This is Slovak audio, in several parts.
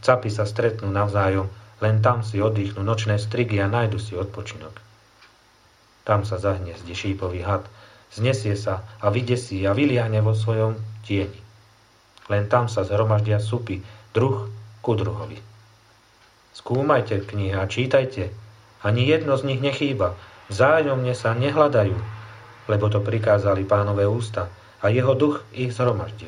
Capy sa stretnú navzájom, len tam si oddychnú nočné strigy a nájdu si odpočinok. Tam sa zahniezdi šípový had, znesie sa a vydesí a vyliahne vo svojom tieni. Len tam sa zhromaždia supy, druh ku druhovi. Skúmajte knihy a čítajte, ani jedno z nich nechýba, vzájomne sa nehľadajú, lebo to prikázali Pánové ústa a jeho duch ich zhromaždil.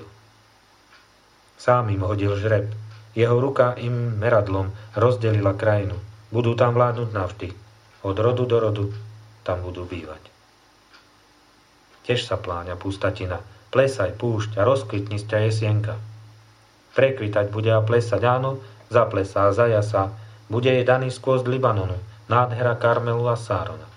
Sám im hodil žreb, jeho ruka im meradlom rozdelila krajinu. Budú tam vládnuť navždy, od rodu do rodu tam budú bývať. Tiež sa pláňa pustatina, plesaj púšť a rozkvitni sťa jesienka. Prekvitať bude a plesať, áno, zaplesá a zajasá, bude jej daný skôzd Libanonu, nádhera Karmelu a Sárona.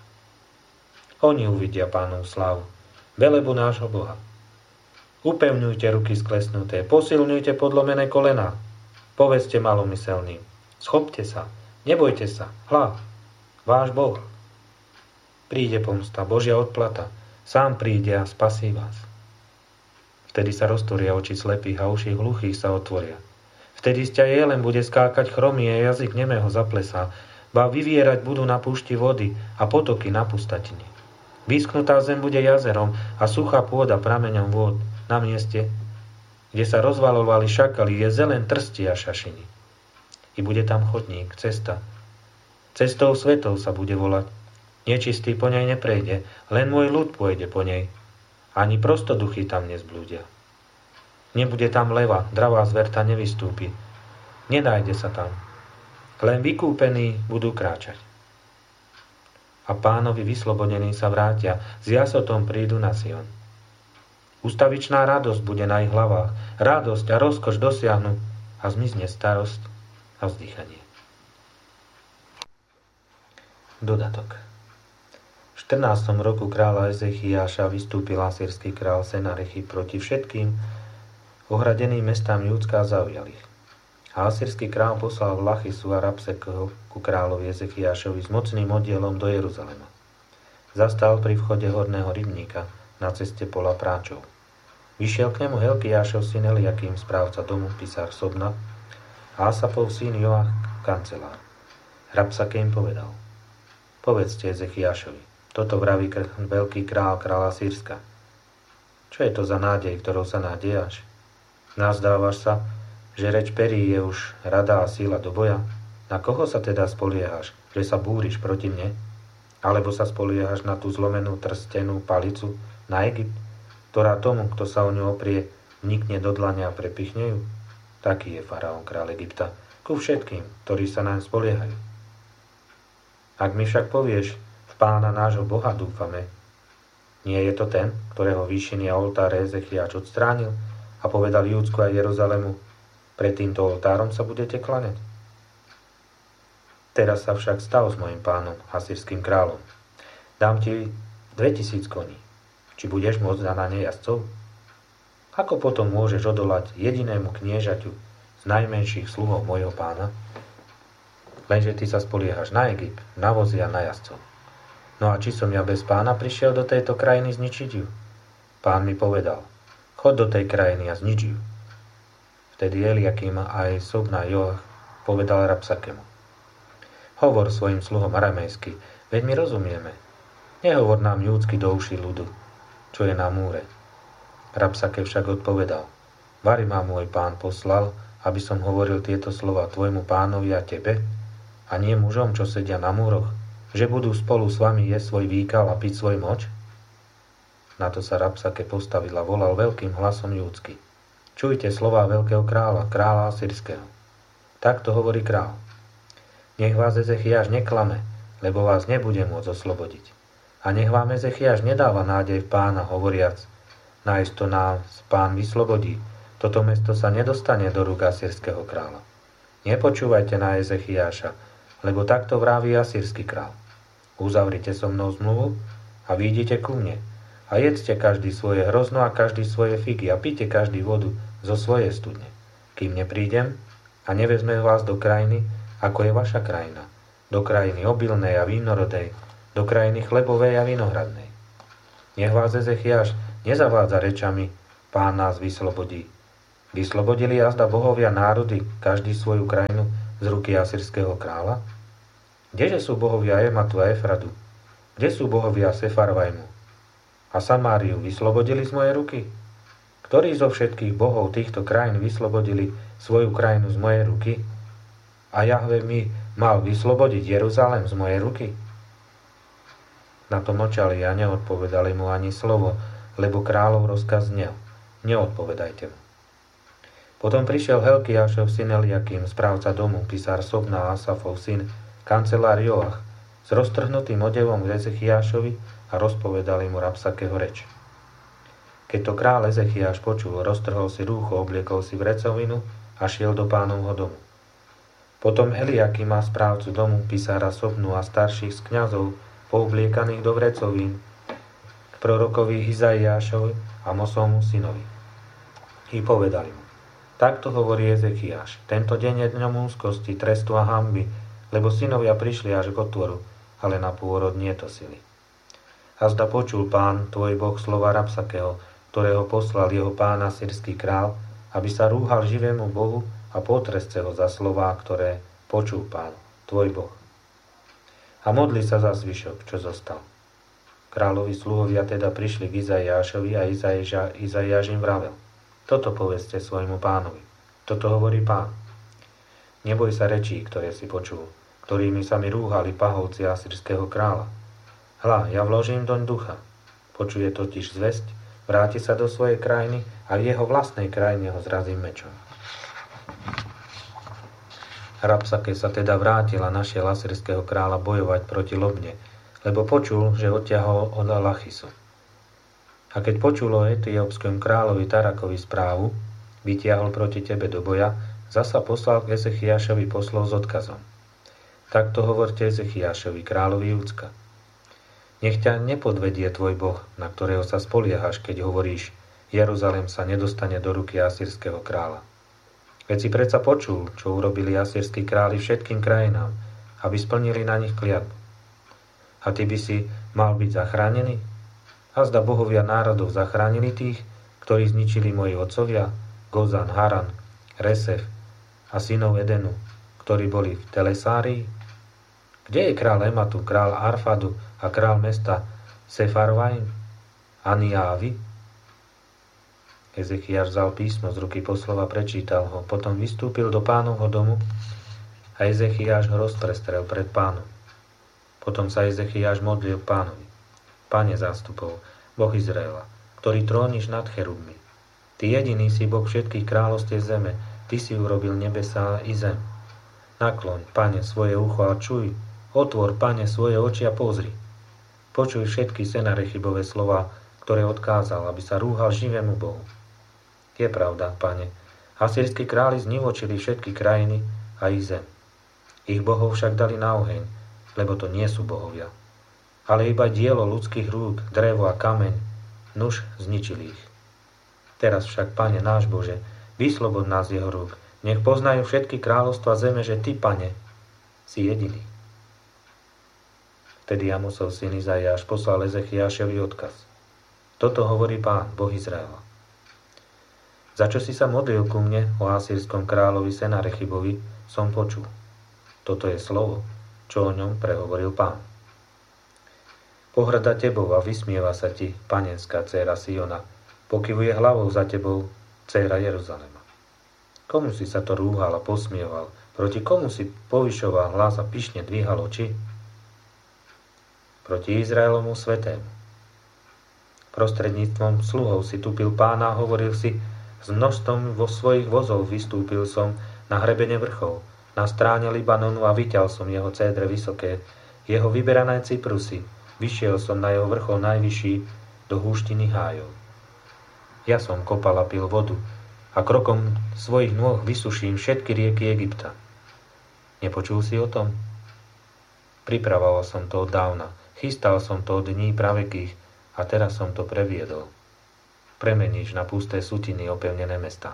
Oni uvidia Pánov slávu, velebu nášho Boha. Upevňujte ruky sklesnuté, posilňujte podlomené kolená. Povedzte malomyselným, schopte sa, nebojte sa, hľa, váš Boh. Príde pomsta, Božia odplata, sám príde a spasí vás. Vtedy sa roztvoria oči slepých a uši hluchých sa otvoria. Vtedy z ťa jelem bude skákať chromý a jazyk nemého zaplesá, ba vyvierať budú na púšti vody a potoky na pustatine. Vyschnutá zem bude jazerom a suchá pôda prameňom vôd. Na mieste, kde sa rozvalovali šakali, je zelen trsti a šašiny. I bude tam chodník, cesta. Cestou svetov sa bude volať. Nečistý po nej neprejde, len môj ľud pôjde po nej. Ani prostoduchy tam nezblúdia. Nebude tam leva, dravá zverta nevystúpi. Nenájde sa tam. Len vykúpení budú kráčať. A Pánovi vyslobodení sa vrátia, s jasotom prídu na Sion. Ustavičná radosť bude na ich hlavách, radosť a rozkoš dosiahnu a zmizne starosť a vzdychanie. Dodatok. V 14. roku kráľa Ezechiáša vystúpil asýrsky král Senarechib proti všetkým ohradeným mestám Júdska a zaujal ich. A asýrsky král poslal Lachisu a Rabsekeho ku kráľovi Ezechiášovi s mocným oddielom do Jeruzalema. Zastal pri vchode horného rybníka na ceste pola práčov. Vyšiel k nemu Helkiášov syn Eliakim, správca domu, pisár Sobna, a Asapov syn Joach, kancelár. Rabsake im povedal: Povedzte Ezechiášovi, toto vraví veľký král Asýrska. Čo je to za nádej, ktorou sa nádejáš? Nazdávaš sa, že reč perí je už rada a síla do boja? Na koho sa teda spoliehaš, že sa búriš proti mne? Alebo sa spoliehaš na tú zlomenú trstenú palicu, na Egypt, ktorá tomu, kto sa o ňu oprie, vnikne do dlania a prepichne ju? Taký je faraón, kráľ Egypta, ku všetkým, ktorí sa naň spoliehajú. Ak mi však povieš, v Pána nášho Boha dúfame, nie je to ten, ktorého výšiny a oltáre Ezechiáš odstránil a povedal Júdsku a Jeruzalému: pred týmto oltárom sa budete klaňať? Teraz sa však stav s mojim pánom, asýrským kráľom. Dám ti 2000 koní. Či budeš môcť na ne jazdcov? Ako potom môžeš odolať jedinému kniežaťu z najmenších sluhov mojho pána? Lenže ty sa spoliehaš na Egypt, na vozy a na jazdcov. No a či som ja bez pána prišiel do tejto krajiny zničiť ju? Pán mi povedal: chod do tej krajiny a znič ju. Vtedy Eliakim a aj Sobna Joach povedal Rabsakemu: hovor svojim sluhom aramejsky, veď my rozumieme. Nehovor nám júdsky do uší ľudu, čo je na múre. Rabsake však odpovedal: vari ma môj pán poslal, aby som hovoril tieto slova tvojmu pánovi a tebe, a nie mužom, čo sedia na múroch, že budú spolu s vami jesť svoj výkal a piť svoj moč? Na to sa Rabsake postavil a volal veľkým hlasom júdsky: čujte slová veľkého kráľa, kráľa asýrskeho. Takto hovorí král: nech vás Ezechiáš neklame, lebo vás nebude môcť oslobodiť. A nech vám Ezechiáš nedáva nádej v pána, hovoriac: nájsť to nás pán vyslobodí, toto mesto sa nedostane do rúk asýrskeho kráľa. Nepočúvajte na Ezechiáša, lebo takto vraví asýrsky král: uzavrite so mnou zmluvu a výjdite ku mne a jedzte každý svoje hrozno a každý svoje figy a pite každý vodu zo svojej studne, kým neprídem a nevezme vás do krajiny, ako je vaša krajina, do krajiny obilnej a vínorodej, do krajiny chlebovej a vinohradnej. Nech vás Ezechiáš nezavádza rečami: pán nás vyslobodí, Vyslobodili azda bohovia národy, každý svoju krajinu z ruky asýrskeho kráľa? Kdeže sú bohovia Ematu a Efradu? Kde sú bohovia Sefarvajmu? A Samáriu vyslobodili z mojej ruky? Ktorí zo všetkých bohov týchto krajín vyslobodili svoju krajinu z mojej ruky? A Jahve mi mal vyslobodiť Jeruzalém z mojej ruky? Na to mlčali a neodpovedali mu ani slovo, lebo kráľov rozkaz znel: neodpovedajte mu. Potom prišiel Helkiášov syn Eliakim, správca domu, pisár Sobna a Asafov syn, kancelár Joach, s roztrhnutým odevom k Ezechiášovi a rozpovedali mu Rabsakeho reč. Keď to kráľ Ezechiáš počul, roztrhol si rúcho, obliekol si vrecovinu a šiel do pánovho domu. Potom Eliakima, správcu domu, pisára Sobnu a starších z kňazov, poobliekaných do vrecovín, k prorokovi Izaiášovi a Mosovmu synovi. I povedali mu: takto hovorí Ezechiáš, tento deň je dňom úzkosti, trestu a hanby, lebo synovia prišli až k otvoru, ale na pôrod nie to sily. Azda počul Pán, tvoj Boh, slova Rabsakého, ktorého poslal jeho pán asýrsky král, aby sa rúhal živému Bohu a potrestce ho za slová, ktoré počul Pán, tvoj Boh. A modli sa za zvyšok, čo zostal. Kráľovi sluhovia teda prišli k Izaiášovi a Izaiáš im vravel: toto povedzte svojmu pánovi. Toto hovorí Pán. Neboj sa rečí, ktoré si počul, ktorými sa mi rúhali pahovci asýrskeho kráľa. Hľa, ja vložím doň ducha. Počuje totiž zvesť, vráti sa do svojej krajiny a v jeho vlastnej krajine ho zrazím mečom. Rabsake sa teda vrátil a našiel asýrskeho kráľa bojovať proti Lobne, lebo počul, že odtiahol od Lachisu. A keď počul o etiópskom kráľovi Tarakovi správu, vytiahol proti tebe do boja, zasa poslal k Ezechiášovi poslov s odkazom. Takto hovorte Ezechiášovi, kráľovi Júdska. Nech ťa nepodvedie tvoj Boh, na ktorého sa spoliehaš, keď hovoríš: Jeruzalém sa nedostane do ruky asýrskeho kráľa. Veď si predsa počul, čo urobili asýrski králi všetkým krajinám, aby splnili na nich kliatbu. A ty by si mal byť zachránený? Azda bohovia národov zachránili tých, ktorí zničili moji otcovia, Gozan, Haran, Resef a synov Edenu, ktorí boli v Telesárii? Kde je král Ematu, král Arfadu a král mesta Sefarvajm, Aniávi? Ezechiáš vzal písmo z ruky poslova, prečítal ho, potom vystúpil do pánovho domu a Ezechiáš ho rozprestrel pred pánom. Potom sa Ezechiáš modlil pánovi: Pane zástupov, Boh Izraela, ktorý tróniš nad cherubmi. Ty jediný si Boh všetkých kráľovstiev zeme, ty si urobil nebesá i zem. Nakloň, Pane, svoje ucho a čuj, otvor, Pane, svoje oči a pozri. Počuj všetky Senarechibové slová, ktoré odkázal, aby sa rúhal živému Bohu. Je pravda, Pane, asýrski králi znivočili všetky krajiny a ich zem. Ich bohov však dali na oheň, lebo to nie sú bohovia, ale iba dielo ľudských rúk, drevo a kameň, nuž zničili ich. Teraz však, Pane náš Bože, vyslobod nás z jeho rúk, nech poznajú všetky kráľovstva zeme, že Ty, Pane, si jediný. Vtedy Amosov syn Izaiáš poslal Ezechiášovi odkaz. Toto hovorí Pán, Boh Izraela. Za čo si sa modlil ku mne o asýrskom kráľovi Senarechibovi, som počul. Toto je slovo, čo o ňom prehovoril Pán. Pohrda tebou a vysmieva sa ti, panenská dcéra Siona, pokyvuje hlavou za tebou, dcéra Jeruzalema. Komu si sa to rúhal a posmieval? Proti komu si povyšoval hlas a pyšne dvíhal oči? Proti Izraelomu svetému. Prostredníctvom sluhov si tupil Pána a hovoril si: s množstvom vo svojich vozov vystúpil som na hrebene vrchov, na stráne Libanonu a vyťal som jeho cédre vysoké, jeho vyberané cyprusy, vyšiel som na jeho vrchol najvyšší do húštiny hájov. Ja som kopal a pil vodu a krokom svojich nôh vysuším všetky rieky Egypta. Nepočul si o tom? Pripravoval som to od dávna, chystal som to od dní pravekých a teraz som to previedol. Premeníš na pusté sutiny opevnené mestá.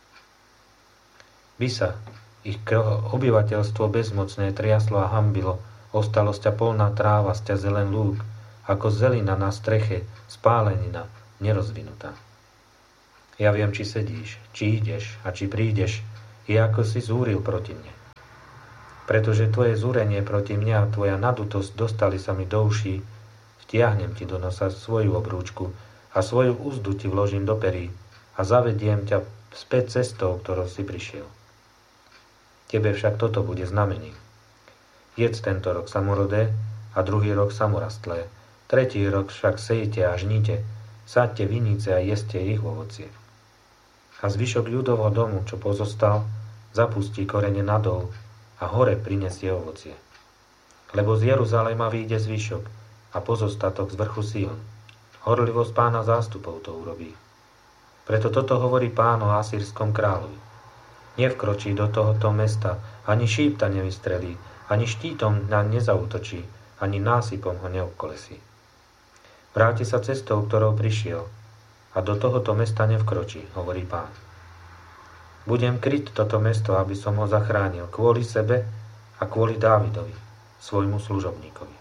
By sa ich obyvateľstvo bezmocné triaslo a hambilo, ostalo sťa polná tráva, sťa zelen lúk, ako zelina na streche, spálenina, nerozvinutá. Ja viem, či sedíš, či ideš a či prídeš, je ako si zúril proti mne. Pretože tvoje zúrenie proti mne a tvoja nadutosť dostali sa mi do uší, vtiahnem ti do nosa svoju obrúčku a svoju úzdu ti vložím do perí a zavediem ťa späť cestou, ktorou si prišiel. Tebe však toto bude znamením. Jedz tento rok samorodé a druhý rok samorastlé, tretí rok však sejte a žnite, sáďte vinice a jeste ich ovocie. A zvyšok ľudovho domu, čo pozostal, zapustí korene nadol a hore prinesie ovocie. Lebo z Jeruzalema vyjde zvyšok a pozostatok z vrchu Sion. Horlivosť Pána zástupov to urobí. Preto toto hovorí Pán o asýrskom kráľovi. Nevkročí do tohoto mesta, ani šípta nevystrelí, ani štítom naň nezautočí, ani násypom ho neobkolesí. Vráti sa cestou, ktorou prišiel, a do tohoto mesta nevkročí, hovorí Pán. Budem kryť toto mesto, aby som ho zachránil kvôli sebe a kvôli Dávidovi, svojmu služobníkovi.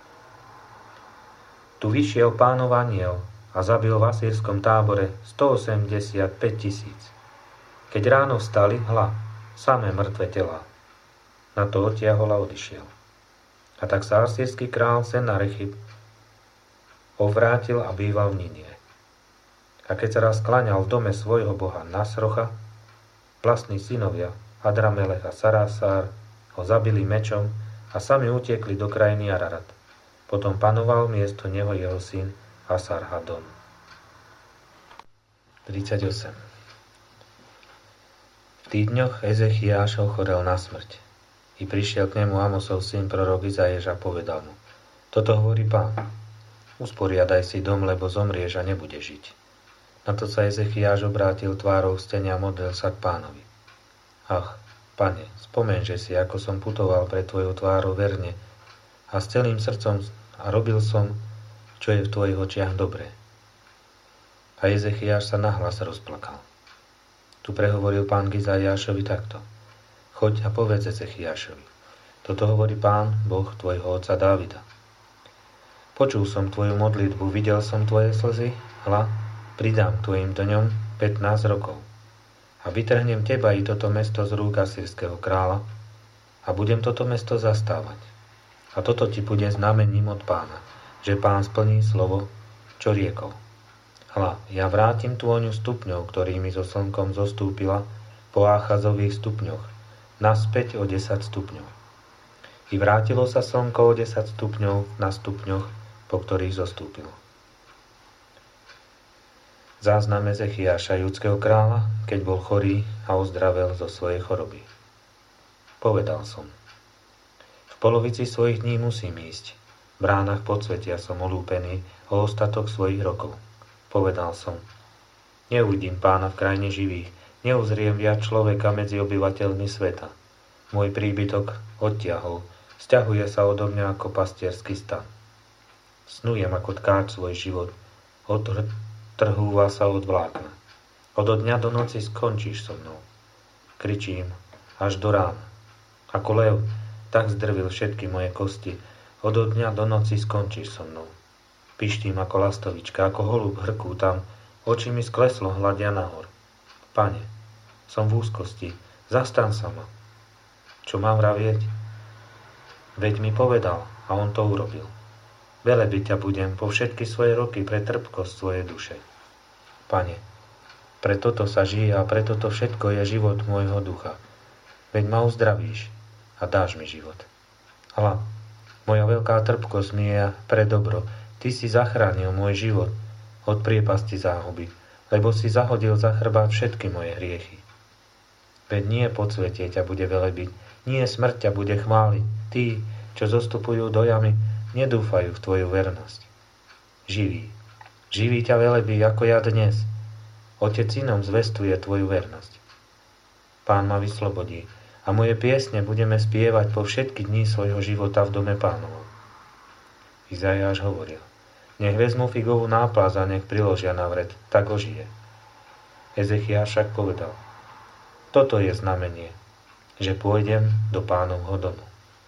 Tu vyšiel Pánov anjel a zabil v asýrskom tábore 185 000. Keď ráno vstali, hľa, samé mŕtve telá. Na to odtiahol a odišiel. A tak sa asýrsky král Senarechib ovrátil a býval v Ninie. A keď sa raz kláňal v dome svojho boha Nasrocha, vlastní synovia Adramelech a Sarásár ho zabili mečom a sami utiekli do krajiny Ararat. Potom panoval miesto neho jeho syn Asarhadon. 38. V tých dňoch Ezechiáš ochorel na smrť. I prišiel k nemu Amosov syn prorok Izaiáš a povedal mu: Toto hovorí Pán, usporiadaj si dom, lebo zomrieš a nebudeš žiť. Na to sa Ezechiáš obrátil tvárou v stene a modlil sa k Pánovi. Ach, Pane, spomeň, že si, ako som putoval pred tvojou tvárou verne a s celým srdcom a robil som, čo je v tvojich očiach dobré. A Ezechiáš sa nahlas rozplakal. Tu prehovoril Pán k Izaiášovi takto: Choď a povedz Ezechiášovi: Toto hovorí Pán, Boh tvojho otca Dávida. Počul som tvoju modlitbu, videl som tvoje slzy, hľa, pridám tvojim dňom 15 rokov. A vytrhnem teba i toto mesto z rúk asýrskeho kráľa a budem toto mesto zastávať. A toto ti bude znamením od Pána, že Pán splní slovo, čo riekol. Hľa, ja vrátim tôňu stupňov, ktorými so slnkom zostúpila po Áchazových stupňoch, naspäť o 10 stupňov. I vrátilo sa slnko o 10 stupňov na stupňoch, po ktorých zostúpilo. Záznam Ezechiáša, judského kráľa, keď bol chorý a ozdravel zo svojej choroby. Povedal som: V polovici svojich dní musím ísť. V bránach podsvetia som olúpený o ostatok svojich rokov. Povedal som: Neuvidím Pána v krajine živých, neuzriem viac človeka medzi obyvateľmi sveta. Môj príbytok odtiahol, sťahuje sa odo mňa ako pastierský stan. Snujem ako tkáč svoj život, trhúva sa od vlákna. Od dňa do noci skončíš so mnou. Kričím až do rána. Ako lev, tak zdrvil všetky moje kosti. Od dňa do noci skončíš so mnou. Pištím ako lastovička, ako holub hrkútam, oči mi skleslo hľadia nahor. Pane, som v úzkosti, zastan sa ma. Čo mám vravieť? Veď mi povedal a on to urobil. Velebiť ťa budem po všetky svoje roky pre trpkosť svojej duše. Pane, pre toto sa žije a pre toto všetko je život môjho ducha. Veď ma uzdravíš a dáš mi život. Hľa, moja veľká trpkosť mi je pre dobro. Ty si zachránil môj život od priepasti záhuby, lebo si zahodil za chrbát všetky moje hriechy. Veď nie podsvetie ťa bude velebiť, nie smrť ťa bude chváliť. Tí, čo zostupujú do jamy, nedúfajú v tvoju vernosť. Živý ťa velebí ako ja dnes. Otec synom zvestuje tvoju vernosť. Pán ma vyslobodí a moje piesne budeme spievať po všetky dní svojho života v dome Pánovom. Izaiáš hovoril: Nech vezmu figovú náplaz a nech priložia na vred, tak ožije. Ezechiáš však povedal: Toto je znamenie, že pôjdem do Pánovho domu.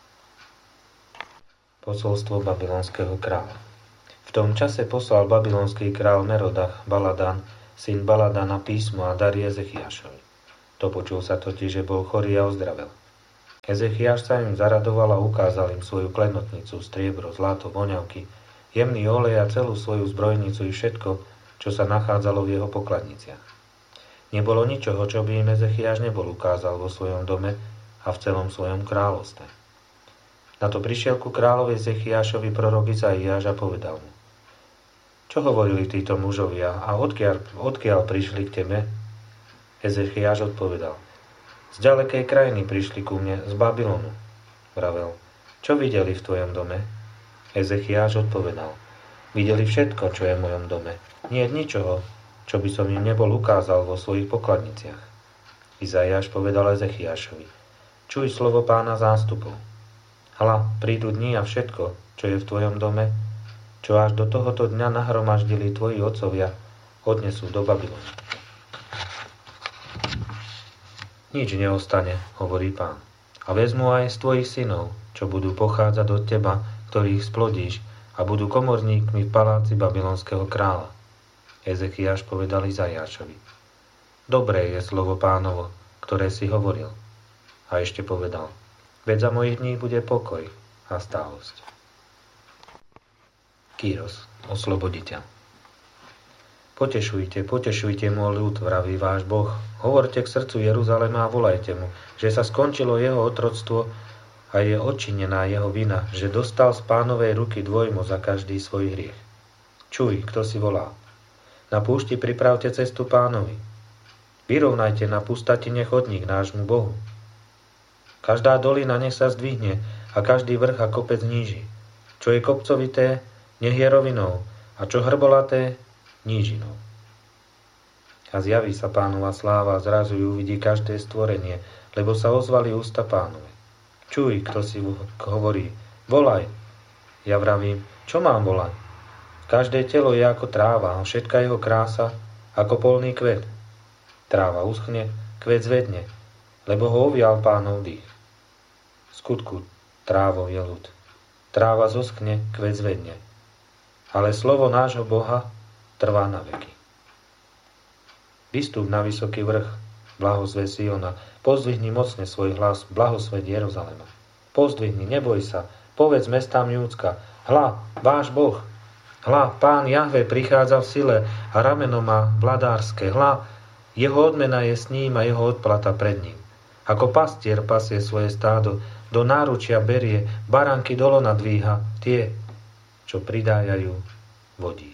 Posolstvo babylonského kráľa. V tom čase poslal babylonský král Merodach Baladan syn Baladana, písmo a dary Ezechiašovi. Dopočul sa totiž, že bol chorý a ozdravel. Ezechiaš sa im zaradoval a ukázal im svoju klenotnicu, striebro, zlato, voňavky, jemný olej a celú svoju zbrojnicu i všetko, čo sa nachádzalo v jeho pokladniciach. Nebolo ničoho, čo by im Ezechiaš nebol ukázal vo svojom dome a v celom svojom kráľovstve. Na to prišiel ku kráľovi Ezechiašovi prorok Izaiáš a povedal mu: Čo hovorili títo mužovia a odkiaľ prišli k tebe? Ezechiáš odpovedal: Z ďalekej krajiny prišli ku mne, z Babylonu. Vravel: Čo videli v tvojom dome? Ezechiáš odpovedal: Videli všetko, čo je v mojom dome. Nie je ničoho, čo by som im nebol ukázal vo svojich pokladniciach. Izaiáš povedal Ezechiášovi: Čuj slovo Pána zástupov. Hľa, prídu dni a všetko, čo je v tvojom dome, čo až do tohoto dňa nahromaždili tvoji otcovia, odnesú do Babylonu. Nič neostane, hovorí Pán. A vezmu aj z tvojich synov, čo budú pochádzať od teba, ktorých splodíš, a budú komorníkmi v paláci babylonského kráľa. Ezechiáš povedal Izaiášovi: Dobré je slovo Pánovo, ktoré si hovoril. A ešte povedal: Veď za mojich dní bude pokoj a stálosť. Kyros, osloboditeľ. Potešujte môj ľud, vraví váš Boh. Hovorte k srdcu Jeruzalema a volajte mu, že sa skončilo jeho otroctvo a je odčinená jeho vina, že dostal z Pánovej ruky dvojmo za každý svoj hriech. Čuj, kto si volá. Na púšti pripravte cestu Pánovi. Vyrovnajte na pustatine chodník nášmu Bohu. Každá dolina nech sa zdvihne a každý vrch a kopec níži. Čo je kopcovité, nech je rovinou, a čo hrbolaté, nížinou. A zjaví sa Pánova sláva, zrazu ju uvidí každé stvorenie, lebo sa ozvali ústa Pánove. Čuj, kto si hovorí, volaj. Ja vravím, čo mám volať? Každé telo je ako tráva a všetka jeho krása ako polný kvet. Tráva uschne, kvet zvedne, lebo ho ovial Pánov dých. Skutku, trávou je ľud. Tráva zoschne, kvet zvedne. Ale slovo nášho Boha trvá na veky. Vystúp na vysoký vrch, blahosve Siona, pozdvihni mocne svoj hlas, blahosveď Jeruzalema. Pozdvihni, neboj sa, povedz mestám Júdska: Hľa, váš Boh, hľa, Pán Jahve prichádza v sile a rameno má vladárske. Hľa, jeho odmena je s ním a jeho odplata pred ním. Ako pastier pasie svoje stádo, do náručia berie, baránky do lona dvíha, tie, čo pridájajú vodí.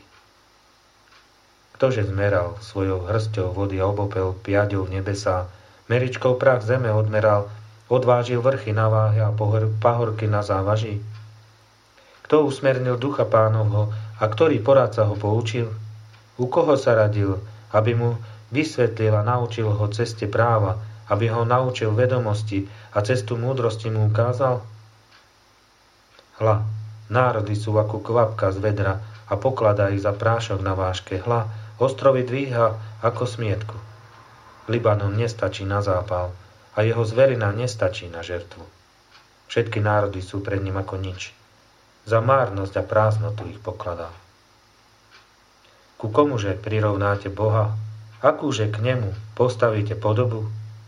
Ktože zmeral svojou hrsťou vody a obopel piaďou v nebesá, meričkou prach zeme odmeral, odvážil vrchy na váhe a pahorky na závaží? Kto usmernil ducha Pánovho a ktorý poradca ho poučil? U koho sa radil, aby mu vysvetlil a naučil ho ceste práva, aby ho naučil vedomosti a cestu múdrosti mu ukázal? Hľa, národy sú ako kvapka z vedra a pokladá ich za prášok na váške. Hľa, ostrovy dvíha ako smietku. Libanon nestačí na zápal a jeho zverina nestačí na žertvu. Všetky národy sú pred ním ako nič. Za márnosť a prázdnotu ich pokladá. Ku komuže prirovnáte Boha? Akúže k nemu postavíte podobu?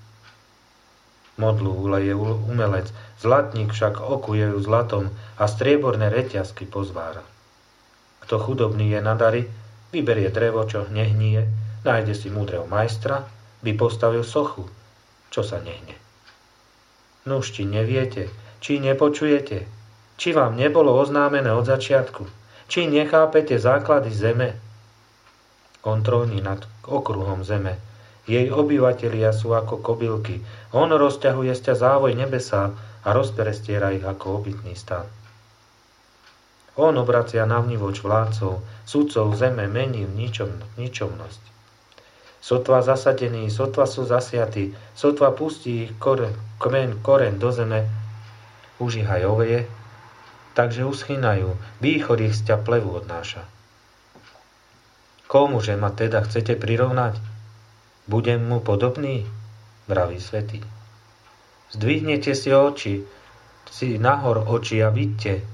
Modlu uleje umelec, zlatník však okuje ju zlatom a strieborné reťazky pozvára. Kto chudobný je na dary, vyberie drevo, čo nehnie, nájde si múdreho majstra, by postavil sochu, čo sa nehne. Nuž, či neviete, či nepočujete, či vám nebolo oznámené od začiatku, či nechápete základy zeme. On tróni nad okruhom zeme, jej obyvatelia sú ako kobylky, on rozťahuje sťa závoj nebesá a rozprestiera ich ako obytný stan. On obracia navnívoč vládcov, sudcov zeme mení v ničomnosť. Sotva zasadení, sotva sú zasiatí, sotva pustí ich koreň do zeme, už ich aj oveje, takže uschynajú, východ ich sťa plevu odnáša. Komuže ma teda chcete prirovnať? Budem mu podobný? Vraví svätý. Zdvihnete si oči, si nahor oči a vidte.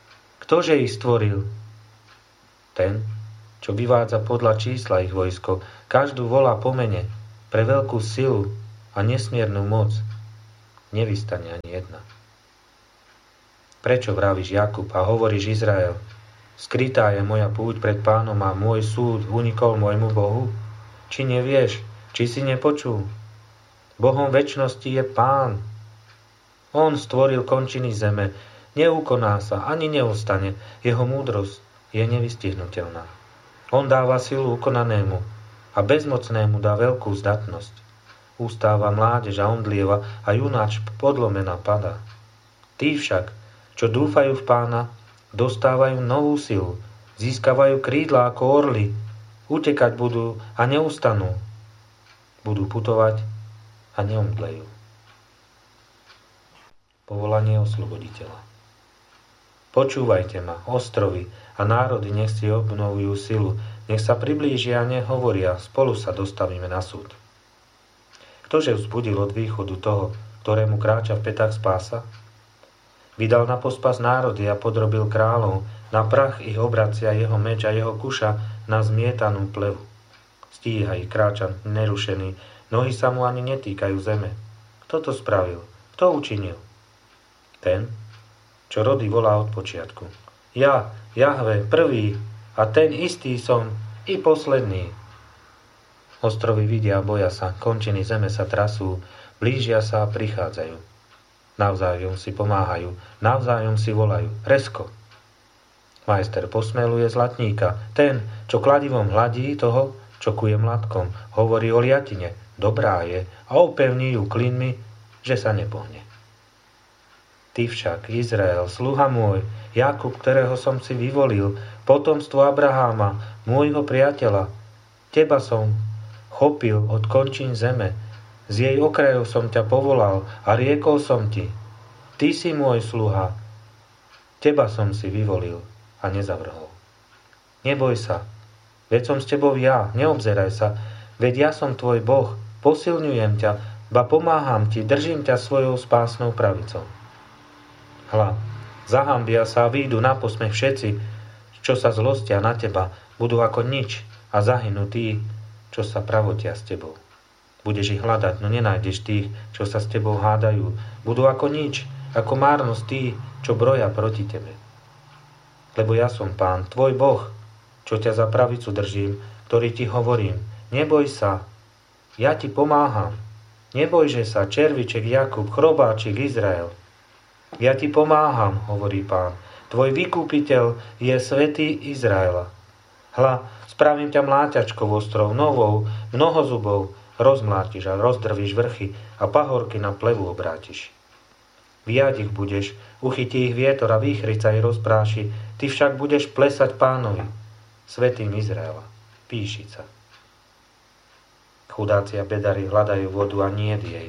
Ktože ich stvoril? Ten, čo vyvádza podľa čísla ich vojsko každú volá po mene, pre veľkú silu a nesmiernu moc, nevystane ani jedna. Prečo vravíš Jakub a hovoríš Izrael? Skrytá je moja púť pred Pánom a môj súd unikol môjmu Bohu? Či nevieš, či si nepočul? Bohom večnosti je Pán. On stvoril končiny zeme, neukoná sa, ani neustane, jeho múdrosť je nevystihnutelná. On dáva silu ukonanému a bezmocnému dá veľkú zdatnosť. Ustáva mládež a omdlieva a junáč podlomená padá. Tí však, čo dúfajú v Pána, dostávajú novú silu, získavajú krídla ako orly, utekať budú a neustanú. Budú putovať a neomdlejú. Povolanie osloboditeľa. Počúvajte ma, ostrovy a národy, nech si obnovujú silu, nech sa priblížia a nech hovoria, spolu sa dostavíme na súd. Ktože vzbudil od východu toho, ktorému kráča v petách spása? Vydal na pospas národy a podrobil kráľov, na prach ich obracia jeho meč a jeho kuša na zmietanú plevu. Stíha ich kráča nerušený, nohy sa mu ani netýkajú zeme. Kto to spravil? Kto učinil? Ten, čo rody volá od počiatku. Ja, Jahve, prvý, a ten istý som, i posledný. Ostrovy vidia a boja sa, končiny zeme sa trasú, blížia sa a prichádzajú. Navzájom si pomáhajú, navzájom si volajú. Resko. Majster posmeluje zlatníka, ten, čo kladivom hladí toho, čo kuje mladkom, hovorí o liatine, dobrá je, a upevní ju klinmi, že sa nepohne. Ty však, Izrael, sluha môj, Jakub, ktorého som si vyvolil, potomstvo Abraháma, môjho priateľa, teba som chopil od končín zeme, z jej okrajov som ťa povolal a riekol som ti, ty si môj sluha, teba som si vyvolil a nezavrhol. Neboj sa, veď som s tebou ja, neobzeraj sa, veď ja som tvoj Boh, posilňujem ťa, ba pomáham ti, držím ťa svojou spásnou pravicou. Hľa, zahambia sa a výjdu na posmech všetci, čo sa zlostia na teba, budú ako nič a zahynú tí, čo sa pravotia s tebou. Budeš ich hľadať, no nenájdeš tých, čo sa s tebou hádajú. Budú ako nič, ako márnosť tí, čo broja proti tebe. Lebo ja som Pán, tvoj Boh, čo ťa za pravicu držím, ktorý ti hovorím, neboj sa, ja ti pomáham. Nebojže sa, červiček Jakub, chrobáčik Izrael. Ja ti pomáham, hovorí Pán. Tvoj vykúpiteľ je svätý Izraela. Hľa, spravím ťa mláťačkou ostrov, novou, mnohozubou, rozmlátiš a rozdrvíš vrchy a pahorky na plevu obrátiš. Viať ich budeš, uchytí ich vietor a výchrica ich rozpráši, ty však budeš plesať Pánovi, svätým Izraela, píšica. Chudáci a bedari hľadajú vodu a niet jej.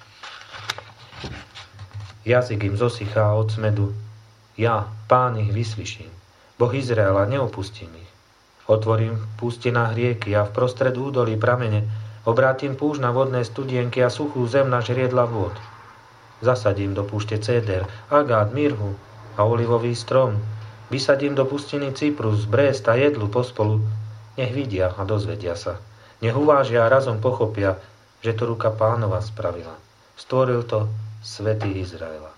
Jazyk im zosychá od smedu. Ja, Pán, ich vyslyším. Boh Izraela, neopustím ich. Otvorím v pustinách rieky a v prostred údolí pramene, obrátim púšť na vodné studienky a suchú zem na žriedla vôd. Zasadím do púšte céder, agát, mirhu a olivový strom. Vysadím do pustiny cyprus, brést a jedlu pospolu. Nech vidia a dozvedia sa. Nech uvážia a razom pochopia, že to ruka Pánova spravila. Stvoril to svätý Izraela.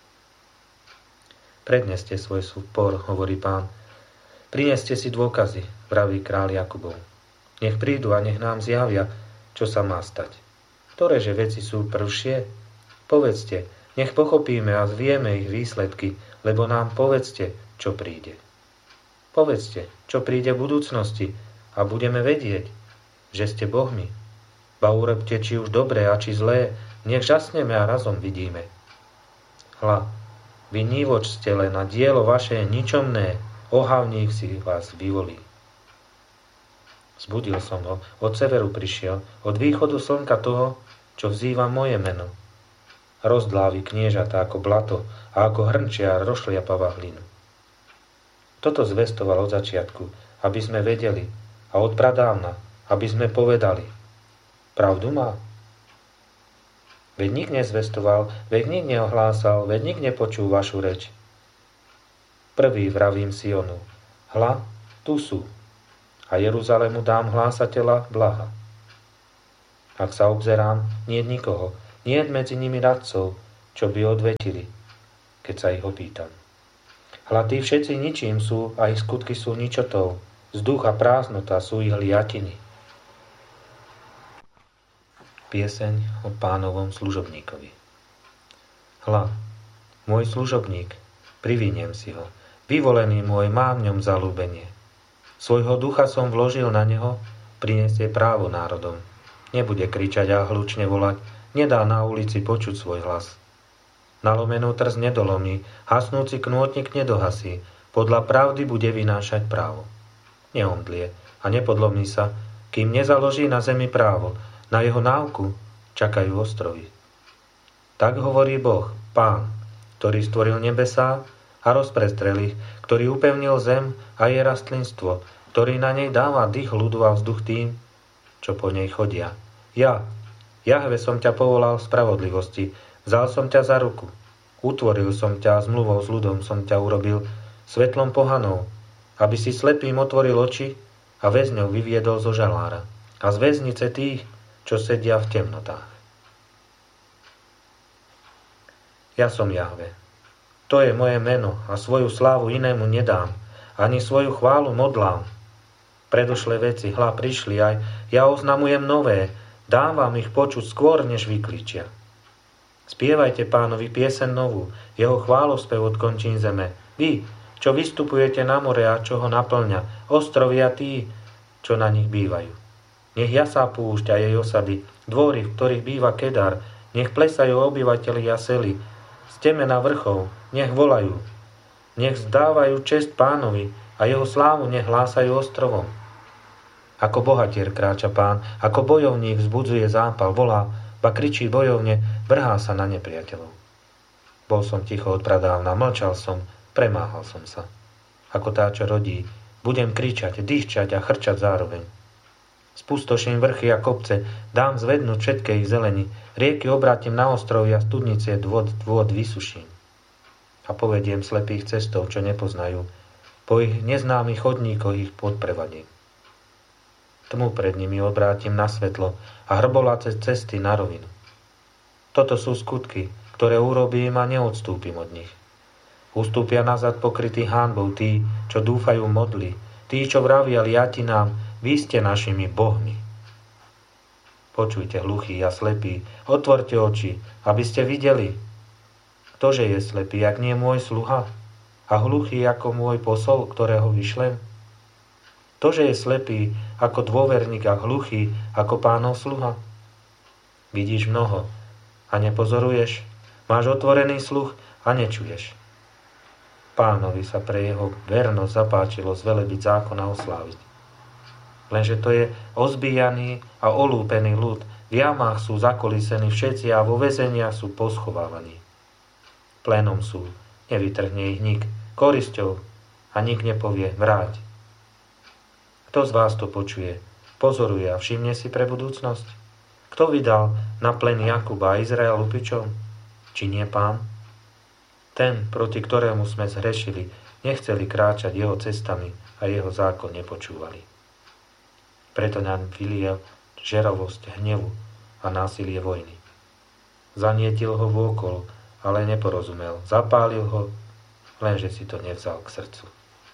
Predneste svoj spor, hovorí Pán. Prineste si dôkazy, vraví kráľ Jakubov. Nech prídu a nech nám zjavia, čo sa má stať. Ktoréže veci sú prvšie? Povedzte, nech pochopíme a zvieme ich výsledky, lebo nám povedzte, čo príde. Povedzte, čo príde v budúcnosti a budeme vedieť, že ste bohmi. Ba urobte, či už dobré a či zlé, nech žasneme a razom vidíme. Hľa, vy nívoč ste len a dielo vaše je ničomné, ohavník si vás vyvolí. Zbudil som ho, od severu prišiel, od východu slnka toho, čo vzýva moje meno. Rozdlávi kniežatá ako blato a ako hrnčiar rozšliapava hlinu. Toto zvestoval od začiatku, aby sme vedeli, a od pradávna, aby sme povedali. Pravdu má? Veď nik nezvestoval, veď nik neohlásal, veď nik nepočul vašu reč. Prvý vravím Sionu. Hľa, tu sú. a Jeruzalému dám hlásateľa blaha. Ak sa obzerám, niet nikoho, niet medzi nimi radcov, čo by odvetili, keď sa ich opýtam. Hľa tí všetci ničím sú a ich skutky sú ničotou, vzduch a prázdnota sú ich liatiny. Pieseň o Pánovom služobníkovi. Hľa, môj služobník, priviniem si ho, vyvolený môj, mám v ňom zaľúbenie. Svojho ducha som vložil na neho, prinesie právo národom. Nebude kričať a hlučne volať, nedá na ulici počuť svoj hlas. Nalomenú trst nedolomí, hasnúci knôtnik nedohasí, podľa pravdy bude vynášať právo. Neomdlie a nepodlomí sa, kým nezaloží na zemi právo, na jeho návku čakajú ostrovy. Tak hovorí Boh, Pán, ktorý stvoril nebesá a rozprestrel ich, ktorý upevnil zem a jej rastlinstvo, ktorý na nej dáva dých ľudu a vzduch tým, čo po nej chodia. Ja, Jahve, som ťa povolal v spravodlivosti, vzal som ťa za ruku, utvoril som ťa a zmluvou s ľudom som ťa urobil svetlom pohanov, aby si slepým otvoril oči a väzňov vyviedol zo žalára a z väznice tých, čo sedia v temnotách. Ja som Jahve. To je moje meno a svoju slávu inému nedám, ani svoju chválu modlám. Predošlé veci, hľa, prišli aj, ja oznamujem nové, dám vám ich počuť skôr, než vykličia. Spievajte Pánovi pieseň novú, jeho chválospev od končín zeme. Vy, čo vystupujete na more a čo ho naplňa, ostrovy a tí, čo na nich bývajú. Nech jasá púšť a jej osady, dvory, v ktorých býva Kedar, nech plesajú obyvatelia sely, z temena vrchov, nech volajú. Nech zdávajú česť Pánovi a jeho slávu nech hlásajú ostrovom. Ako bohatier kráča Pán, ako bojovník vzbudzuje zápal, volá, ba kričí bojovne, vrhá sa na nepriateľov. Bol som ticho od pradávna, mlčal som, premáhal som sa. Ako tá, čo rodí, budem kričať, dýchčať a chrčať zároveň. Spustoším vrchy a kopce, dám zvednúť všetkej ich zeleni, rieky obrátim na ostrovy a studnice dôd vysuším. A povediem slepých cestov, čo nepoznajú, po ich neznámych chodníkoch ich podprevadím. Tmu pred nimi obrátim na svetlo a hrbolace cesty na rovinu. Toto sú skutky, ktoré urobím a neodstúpim od nich. Ustúpia nazad pokrytí hanbou tí, čo dúfajú modly, tí, čo vravia liatinám, vy ste našimi bohmi. Počujte, hluchí a slepí, otvorte oči, aby ste videli. Ktože je slepý, ak nie môj sluha? A hluchý ako môj posol, ktorého vyšlem? Ktože je slepý ako dôverník a hluchý ako Pánov sluha? Vidíš mnoho a nepozoruješ, máš otvorený sluch a nečuješ. Pánovi sa pre jeho vernosť zapáčilo zvelebiť zákon a osláviť. Lenže to je ozbíjaný a olúpený ľud, v jamách sú zakolísení všetci a vo väzeniach sú poschovávaní. Plénom sú, nevytrhne ich nik, korisťou a nik nepovie vráť. Kto z vás to počuje, pozoruje a všimne si pre budúcnosť? Kto vydal na plen Jakuba a Izrael lupičom? Či nie Pán? Ten, proti ktorému sme zhrešili, nechceli kráčať jeho cestami a jeho zákon nepočúvali. Preto nám vyliel žeravosť hnevu a násilie vojny. Zanietil ho vôkol, ale neporozumel. Zapálil ho, lenže si to nevzal k srdcu.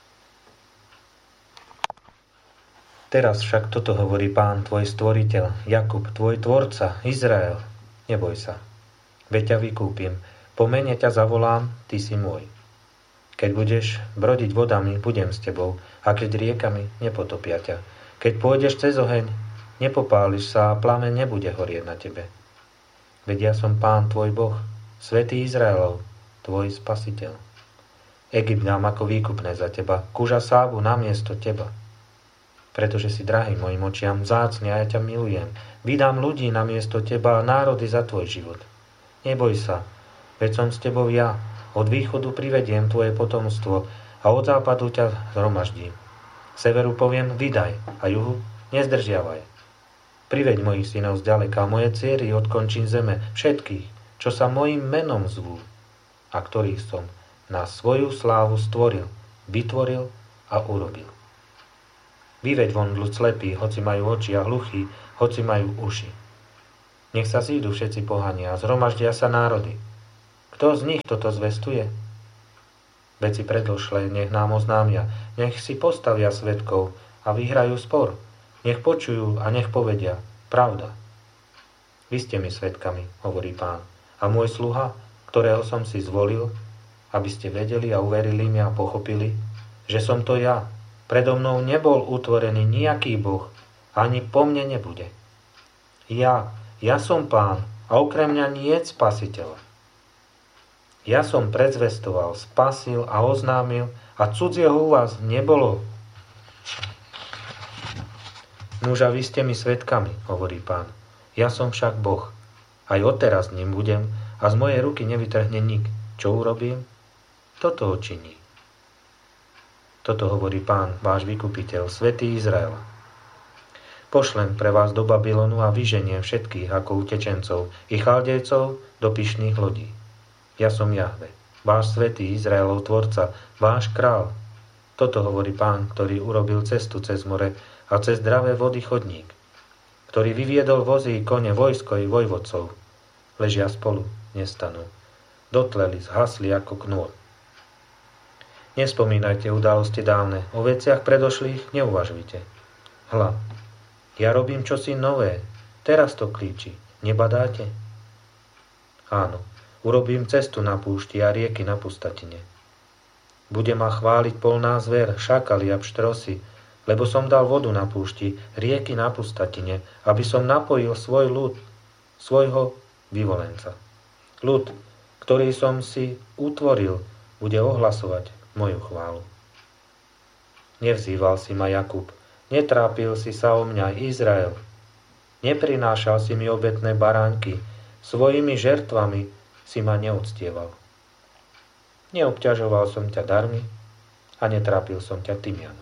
Teraz však toto hovorí Pán, tvoj stvoriteľ, Jakub, tvoj tvorca, Izrael. Neboj sa, veď ťa vykúpim, po mene ťa zavolám, ty si môj. Keď budeš brodiť vodami, budem s tebou, a keď riekami, nepotopia ťa. Keď pôjdeš cez oheň, nepopáliš sa a plameň nebude horieť na tebe. Veď ja som Pán tvoj Boh, Svätý Izraelov, tvoj Spasiteľ. Egypt dám ako výkupné za teba, kúža Sábu namiesto teba. Pretože si drahý mojim očiam, vzácne a ja ťa milujem. Vydám ľudí namiesto teba a národy za tvoj život. Neboj sa, veď som s tebou ja. Od východu privediem tvoje potomstvo a od západu ťa zhromaždím. Severu poviem, vydaj, a juhu, nezdržiavaj. Priveď mojich synov zďaleka, moje dcéry od končín zeme, všetkých, čo sa mojím menom zvú, a ktorých som na svoju slávu stvoril, vytvoril a urobil. Vyveď von ľud slepý, hoci majú oči, a hluchí, hoci majú uši. Nech sa zídu všetci pohania a zhromaždia sa národy. Kto z nich toto zvestuje? Veci predošlé nech nám oznámia, nech si postavia svedkov a vyhrajú spor. Nech počujú a nech povedia, pravda. Vy ste mi svedkami, hovorí Pán, a môj sluha, ktorého som si zvolil, aby ste vedeli a uverili mi a pochopili, že som to ja. Predo mnou nebol utvorený nejaký Boh, ani po mne nebude. Ja som Pán a okrem mňa nie je spasiteľa. Ja som predzvestoval, spasil a oznámil a cudzieho u vás nebolo. Nuža, vy ste mi svedkami, hovorí Pán. Ja som však Boh. Aj odteraz ním budem a z mojej ruky nevytrhne nik. Čo urobím? Toto učiní. Toto hovorí Pán, váš vykupiteľ, svätý Izraela. Pošlem pre vás do Babylonu a vyženiem všetkých ako utečencov i Chaldejcov do pyšných lodí. Ja som Jahve, váš svätý Izraelov tvorca, váš král. Toto hovorí Pán, ktorý urobil cestu cez more a cez zdravé vody chodník, ktorý vyviedol vozy i kone, vojsko i vojvodcov. Ležia spolu, nestanú. Dotleli, zhasli ako knôt. Nespomínajte udalosti dávne, o veciach predošlých neuvažujte. Hľa, ja robím čosi nové, teraz to klíči, nebadáte? Áno, urobím cestu na púšti a rieky na pustatine. Bude ma chváliť polná zver, šakali a pštrosy, lebo som dal vodu na púšti, rieky na pustatine, aby som napojil svoj ľud, svojho vyvolenca. Ľud, ktorý som si utvoril, bude ohlasovať moju chválu. Nevzýval si ma Jakub, netrápil si sa o mňa Izrael, neprinášal si mi obetné baránky, svojimi žertvami si ma neuctieval. Neobťažoval som ťa darmi a netrápil som ťa tymianom.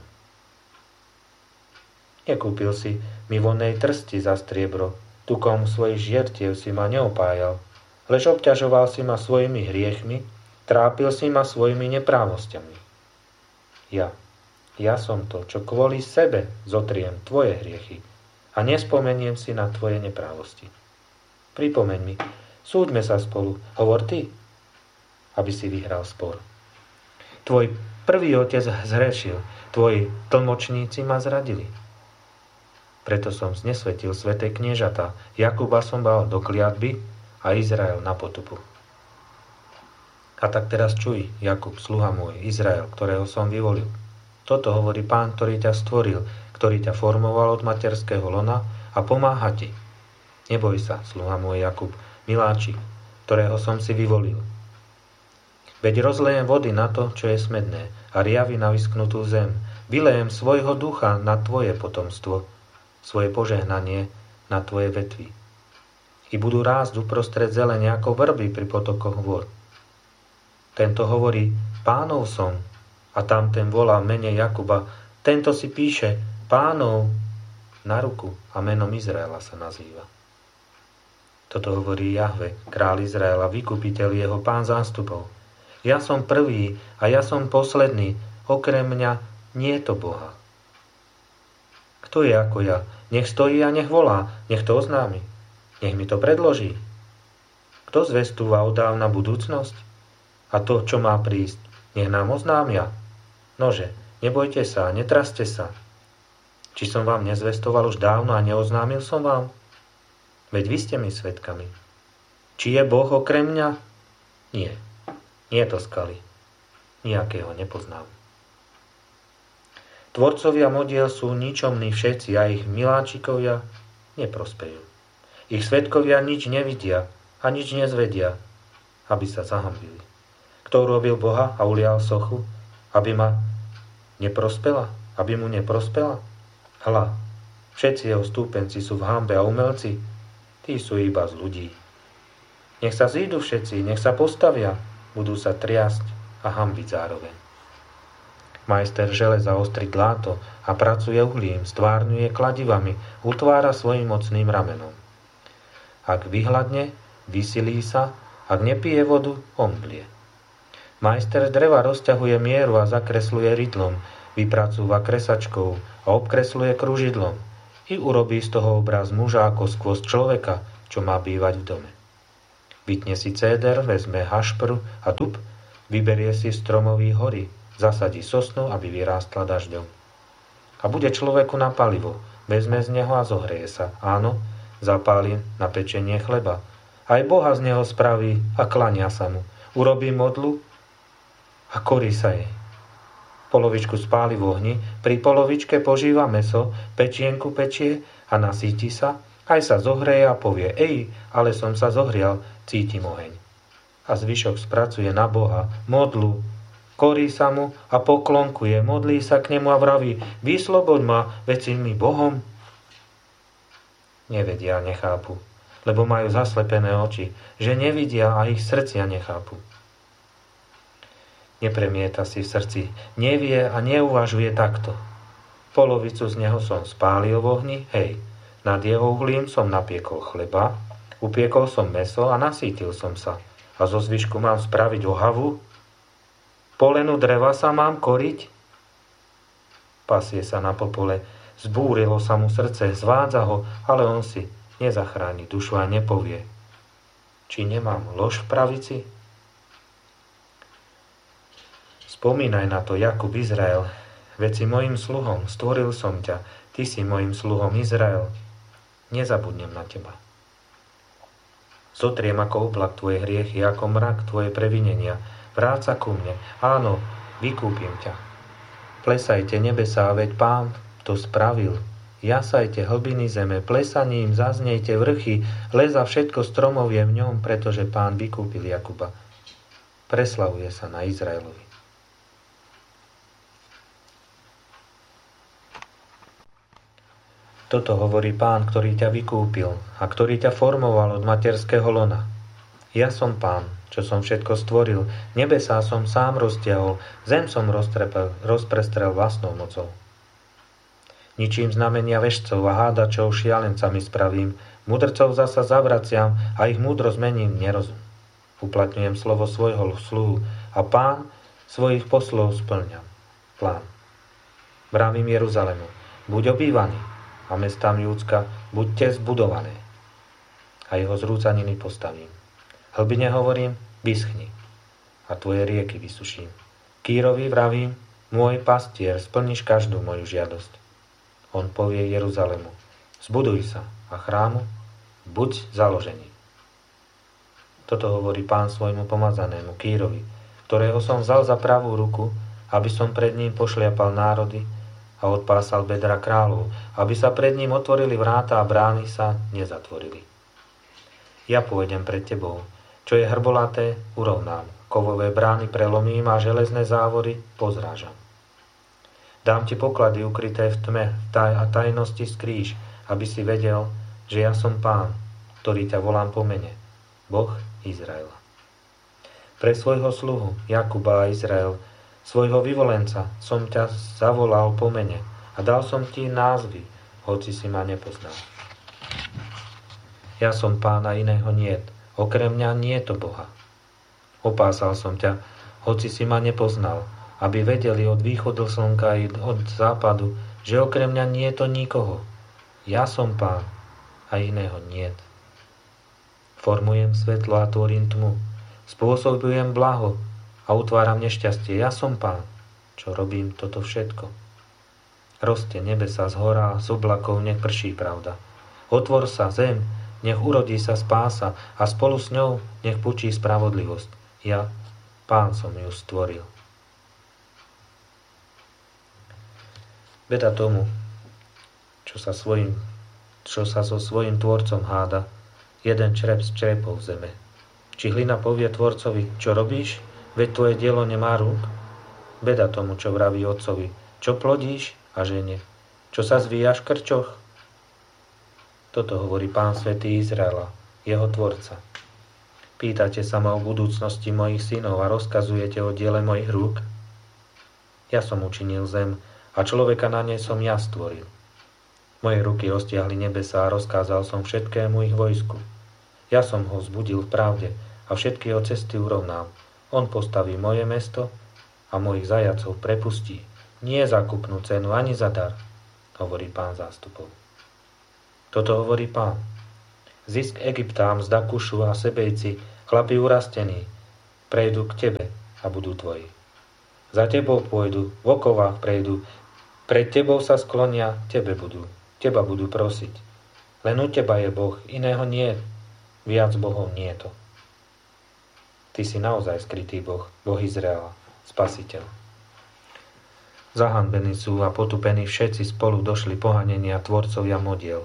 Nekúpil si mi vonnej trsti za striebro, tukom svojich žiertiev si ma neopájal, lež obťažoval si ma svojimi hriechmi, trápil si ma svojimi neprávosťami. Ja som to, čo kvôli sebe zotriem tvoje hriechy a nespomeniem si na tvoje neprávosti. Pripomeň mi, súďme sa spolu, hovor ty, aby si vyhral spor. Tvoj prvý otec zhrešil, tvoji tlmočníci ma zradili. Preto som znesvetil sväté kniežatá, Jakuba som dal do kliatby a Izrael na potupu. A tak teraz čuj, Jakub, sluha môj, Izrael, ktorého som vyvolil. Toto hovorí Pán, ktorý ťa stvoril, ktorý ťa formoval od materského lona a pomáha ti. Neboj sa, sluha môj Jakub, miláčik, ktorého som si vyvolil. Veď rozlejem vody na to, čo je smedné, a riavy na vyschnutú zem. Vylejem svojho ducha na tvoje potomstvo, svoje požehnanie na tvoje vetvy. I budú rásť uprostred zelene ako vrby pri potokoch vôd. Tento hovorí, Pánov som, a tamten volá v mene Jakuba, tento si píše, Pánov na ruku a menom Izraela sa nazýva. Toto hovorí Jahve, kráľ Izraela, vykupiteľ jeho Pán zástupov. Ja som prvý a ja som posledný, okrem mňa nie je to Boha. Kto je ako ja? Nech stojí a nech volá, nech to oznámi, nech mi to predloží. Kto zvestúva odávna budúcnosť? A to, čo má prísť, nech nám oznámia. Nože, nebojte sa, netraste sa. Či som vám nezvestoval už dávno a neoznámil som vám? Veď vy ste mi svedkami. Či je Boh okrem mňa? Nie. Nie to skaly. Nijakého nepoznám. Tvorcovia modiel sú ničomní všetci a ich miláčikovia neprospejú. Ich svedkovia nič nevidia a nič nezvedia, aby sa zahambili. Kto urobil Boha a ulial sochu, aby mu neprospela? Hľa, všetci jeho stúpenci sú v hanbe a umelci, tí sú iba z ľudí. Nech sa zídu všetci, nech sa postavia, budú sa triasť a hanbiť zároveň. Majster železa ostri dláto a pracuje uhlím, stvárňuje kladivami, utvára svojim mocným ramenom. Ak vyhladne, vysilí sa, ak nepije vodu, omdlie. Majster dreva rozťahuje mieru a zakresluje rydlom, vypracúva kresačkou a obkresluje kružidlom i urobí z toho obraz muža ako skôs človeka, čo má bývať v dome. Vytne si céder, vezme hašpr a dub, vyberie si stromový hory, zasadí sosnu, aby vyrástla dažďom. A bude človeku na palivo, vezme z neho a zohreje sa. Áno, zapáli na pečenie chleba. Aj Boha z neho spraví a klania sa mu. Urobí modlu a korí sa jej. Polovičku spáli v ohni, pri polovičke požíva mäso, pečienku pečie a nasíti sa, aj sa zohreje a povie: ej, ale som sa zohrial, cítim oheň. A zvyšok spracuje na Boha, modlu, korí sa mu a poklonkuje, modlí sa k nemu a vraví: vysloboď ma, veď si mi Bohom. Nevedia, nechápu, lebo majú zaslepené oči, že nevidia a ich srdcia nechápu. Nepremieta si v srdci, nevie a neuvažuje takto. Polovicu z neho som spálil v ohni, hej, nad jeho uhlím som napiekol chleba, upiekol som mäso a nasítil som sa. A zo zvyšku mám spraviť ohavu? Polenu dreva sa mám koriť? Pasie sa na popole, zbúrilo sa mu srdce, zvádza ho, ale on si nezachráni dušu a nepovie: či nemám lož v pravici? Spomínaj na to, Jakub, Izrael, veď si mojim sluhom, stvoril som ťa, ty si mojim sluhom, Izrael. Nezabudnem na teba. Zotriem ako oblak tvoje hriechy, ako mrak tvoje previnenia. Vráť sa ku mne, áno, vykúpim ťa. Plesajte nebesá, veď Pán to spravil. Jasajte hlbiny zeme, plesaním zaznejte vrchy, leza všetko stromov je v ňom, pretože Pán vykúpil Jakuba. Preslavuje sa na Izraelovi. Toto hovorí Pán, ktorý ťa vykúpil a ktorý ťa formoval od materského lona. Ja som Pán, čo som všetko stvoril, nebesá som sám roztiahol, zem som rozprestrel vlastnou mocou. Ničím znamenia vešcov a hádačov šialencami spravím, mudrcov zasa zavraciam a ich múdro zmením nerozum. Uplatňujem slovo svojho sluhu a Pán svojich poslov splňam. Plán. Vravím Jeruzalemu, buď obývaný, a mestám Júdska, buďte zbudované. A jeho zrúcaniny postavím. Hlbine hovorím, vyschni, a tvoje rieky vysuším. Kýrovi vravím, môj pastier, splníš každú moju žiadosť. On povie Jeruzalemu, zbuduj sa, a chrámu, buď založený. Toto hovorí Pán svojmu pomazanému Kýrovi, ktorého som vzal za pravú ruku, aby som pred ním pošliapal národy a odpásal bedra kráľov, aby sa pred ním otvorili vráta a brány sa nezatvorili. Ja pôjdem pred tebou, čo je hrbolaté, urovnám, kovové brány prelomím a železné závory pozrážam. Dám ti poklady ukryté v tme a tajnosti skrýš, aby si vedel, že ja som Pán, ktorý ťa volám po mene, Boh Izraela. Pre svojho sluhu Jakuba a Izrael, svojho vyvolenca, som ťa zavolal po mene a dal som ti názvy, hoci si ma nepoznal. Ja som Pána, iného niet, okrem mňa nie je to Boha. Opásal som ťa, hoci si ma nepoznal, aby vedeli od východu slnka i od západu, že okrem mňa nie je to nikoho. Ja som Pán a iného niet. Formujem svetlo a tvorím tmu, spôsobujem blaho a utváram nešťastie. Ja som Pán, čo robím toto všetko. Roste nebesa z hora, z oblakov nech prší pravda. Otvor sa zem, nech urodí sa spása a spolu s ňou nech pučí spravodlivosť. Ja, Pán, som ju stvoril. Beda tomu, čo sa so svojím tvorcom háda, jeden črep z črepov zeme. Či hlina povie tvorcovi, čo robíš? Veď tvoje dielo nemá rúk? Beda tomu, čo vraví otcovi, čo plodíš a žene, čo sa zvíjaš v krčoch? Toto hovorí Pán svätý Izraela, jeho tvorca. Pýtate sa ma o budúcnosti mojich synov a rozkazujete o diele mojich rúk? Ja som učinil zem a človeka na nej som ja stvoril. Moje ruky roztiahli nebesá a rozkázal som všetkému ich vojsku. Ja som ho zbudil v pravde a všetky jeho cesty urovnám. On postaví moje mesto a mojich zajacov prepustí. Nie za kúpnu cenu, ani za dar, hovorí Pán zástupov. Toto hovorí Pán. Zisk Egypta, mzda Kušu a Sebejci, chlapi urastení, prejdú k tebe a budú tvoji. Za tebou pôjdu, v okovách prejdú, pred tebou sa sklonia, teba budú prosiť. Len u teba je Boh, iného nie, viac Bohov nie je to. Ty si naozaj skrytý Boh, Boh Izraela, Spasiteľ. Zahanbení sú a potupení všetci spolu došli pohanenia tvorcovia modiel.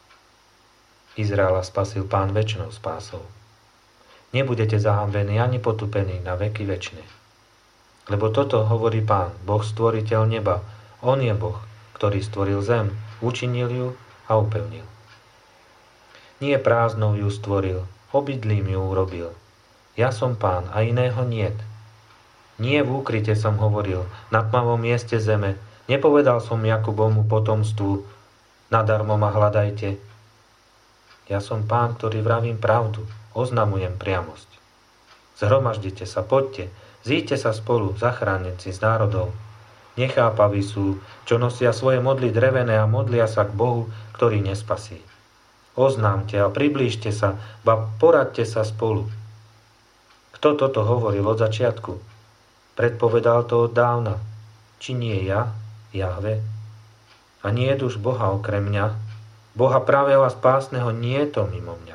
Izraela spasil Pán večnou spásou. Nebudete zahanbení ani potupení na veky večné. Lebo toto hovorí Pán, Boh stvoriteľ neba. On je Boh, ktorý stvoril zem, učinil ju a upevnil. Nie prázdnou ju stvoril, obydlím ju urobil. Ja som Pán a iného niet. Nie v úkryte som hovoril, na tmavom mieste zeme. Nepovedal som Jakubovmu potomstvu, nadarmo ma hľadajte. Ja som Pán, ktorý vravím pravdu, oznamujem priamosť. Zhromaždite sa, poďte, zíďte sa spolu, zachránenci z národov. Nechápaví sú, čo nosia svoje modly drevené a modlia sa k Bohu, ktorý nespasí. Oznámte a priblížte sa, ba poradte sa spolu. Kto toto hovoril od začiatku? Predpovedal to od dávna. Či nie ja, Jahve? A nie je už Boha okrem mňa? Boha pravého a spásneho nie je to mimo mňa.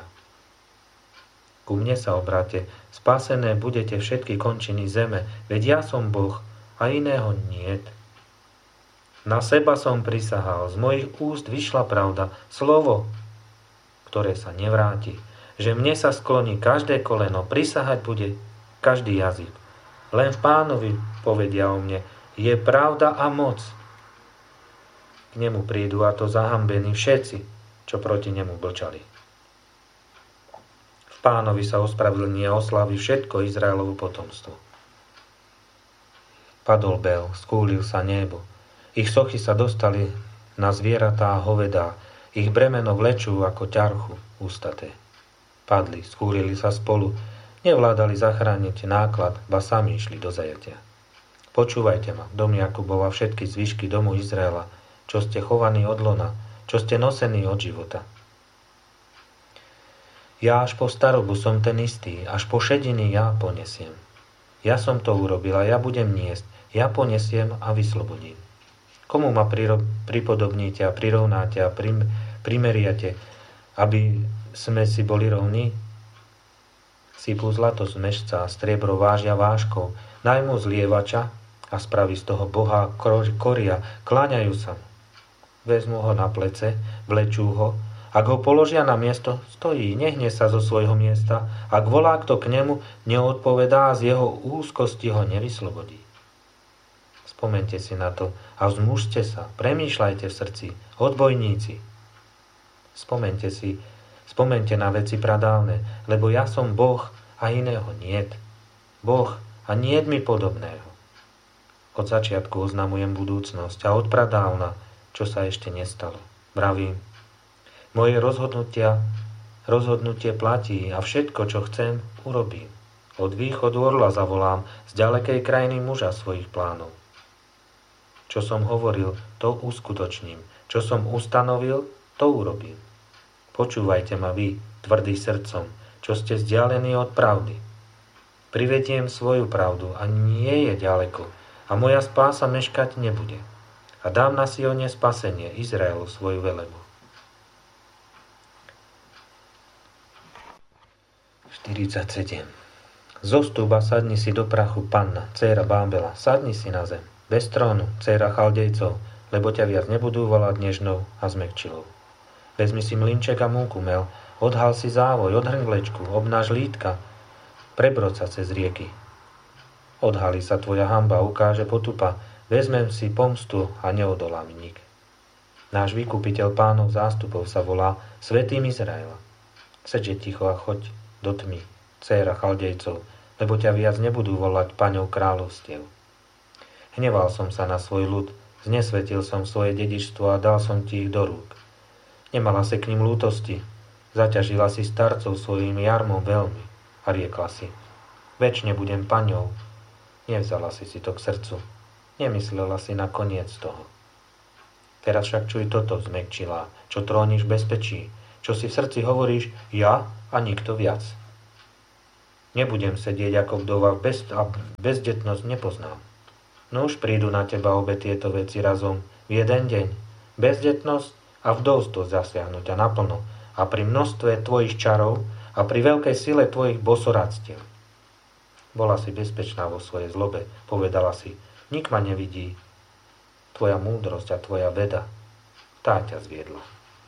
Ku mne sa obráte, spasené budete všetky končiny zeme, veď ja som Boh a iného niet. Na seba som prisahal, z mojich úst vyšla pravda, slovo, ktoré sa nevráti, že mne sa skloní každé koleno, prisahať bude každý jazyk. Len v Pánovi povedia o mne, je pravda a moc. K nemu prídu a to zahambení všetci, čo proti nemu blčali. V Pánovi sa ospravedlní a oslávi všetko Izraelovo potomstvo. Padol bel, skúlil sa nebo. Ich sochy sa dostali na zvieratá a hovedá. Ich bremeno vlečú ako ťarchu ústaté. Padli, skúlili sa spolu. Nevládali zachrániť náklad, ba sami išli do zajatia. Počúvajte ma, dom Jakubova, všetky zvyšky domu Izraela, čo ste chovaní od lona, čo ste nosení od života. Ja až po starobu som ten istý, až po šediny ja ponesiem. Ja som to urobil a ja budem niesť, ja ponesiem a vyslobodím. Komu ma pripodobníte a prirovnáte a primeriate, aby sme si boli rovní? Sypú zlato z mešca a striebro vážia vážkou, najmú zlievača a spraví z toho boha koria, kláňajú sa mu. Vezmú ho na plece, vlečú ho, ak ho položia na miesto, stojí, nehne sa zo svojho miesta, ak volá kto k nemu, neodpovedá a z jeho úzkosti ho nevyslobodí. Spomente si na to a vzmužte sa, premýšľajte v srdci, odbojníci. Spomente na veci pradávne, lebo ja som Boh a iného niet. Boh a niet mi podobného. Od začiatku oznamujem budúcnosť a od pradávna, čo sa ešte nestalo. Vravím, moje rozhodnutie platí a všetko, čo chcem, urobím. Od východu orla zavolám, z ďalekej krajiny muža svojich plánov. Čo som hovoril, to uskutočním. Čo som ustanovil, to urobím. Počúvajte ma vy, tvrdý srdcom, čo ste vzdialení od pravdy. Privediem svoju pravdu a nie je ďaleko a moja spása meškať nebude. A dám na Sione spasenie Izraelu svoju velebu. 47. Zostúp a sadni si do prachu, panna, dcéra Bábela, sadni si na zem, bez trónu, dcéra Chaldejcov, lebo ťa viac nebudú volať nežnou a zmäkčilou. Vezmi si mlynček a múku mel, odhal si závoj, odhrň vlečku, obnáš lítka, prebroď sa cez rieky. Odhalí sa tvoja hanba, ukáže potupa, vezmem si pomstu a neodolá mi nik. Náš vykupiteľ Pánov zástupov sa volá Svätým Izraela. Sedže ticho a choď do tmy, dcéra Chaldejcov, lebo ťa viac nebudú volať paňou kráľovstiev. Hneval som sa na svoj ľud, znesvetil som svoje dedičstvo a dal som ti ich do rúk. Nemala si k ním lútosti, zaťažila si starcov svojím jarmom veľmi a riekla si, večne budem paňou, nevzala si to k srdcu. Nemyslela si na koniec toho. Teraz však čuj toto, zmäkčilá, čo tróniš v bezpečí, čo si v srdci hovoríš ja a nikto viac. Nebudem sedieť ako vdova a bezdetnosť nepoznám. No už prídu na teba obe tieto veci razom v jeden deň. Bezdetnosť a vdovstvo zasiahnu ťa naplno a pri množstve tvojich čarov a pri veľkej sile tvojich bosoradstiev. Bola si bezpečná vo svojej zlobe, povedala si, nik ma nevidí. Tvoja múdrosť a tvoja veda, tá ťa zviedla.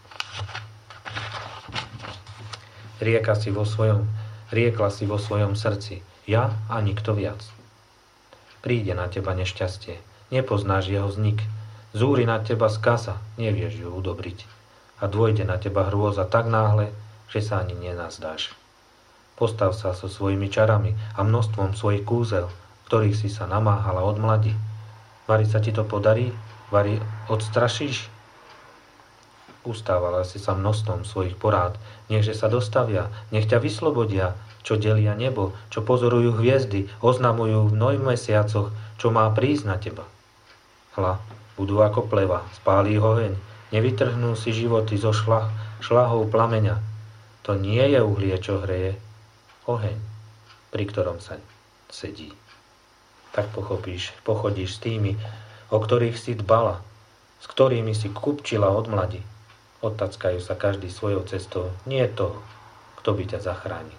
Riekla si vo svojom srdci, ja a nikto viac. Príde na teba nešťastie, nepoznáš jeho vznik, zúri na teba skaza, nevieš ju udobriť a dôjde na teba hrôza tak náhle, že sa ani nenazdáš. Postav sa so svojimi čarami a množstvom svojich kúzel, ktorých si sa namáhala od mladi. Vari sa ti to podarí? Vari odstrašíš? Ustávala si sa množstvom svojich porád, nechže sa dostavia, nech ťa vyslobodia, čo delia nebo, čo pozorujú hviezdy, oznamujú v mesiacoch, čo má prísť na teba. Hla, budú ako pleva, spálí oheň, nevytrhnú si životy zo šľahov plameňa. To nie je uhlie, čo hreje, oheň, pri ktorom sa sedí. Tak pochodíš s tými, o ktorých si dbala, s ktorými si kupčila od mladi. Odtackajú sa každý svojou cestou, nie toho, kto by ťa zachránil.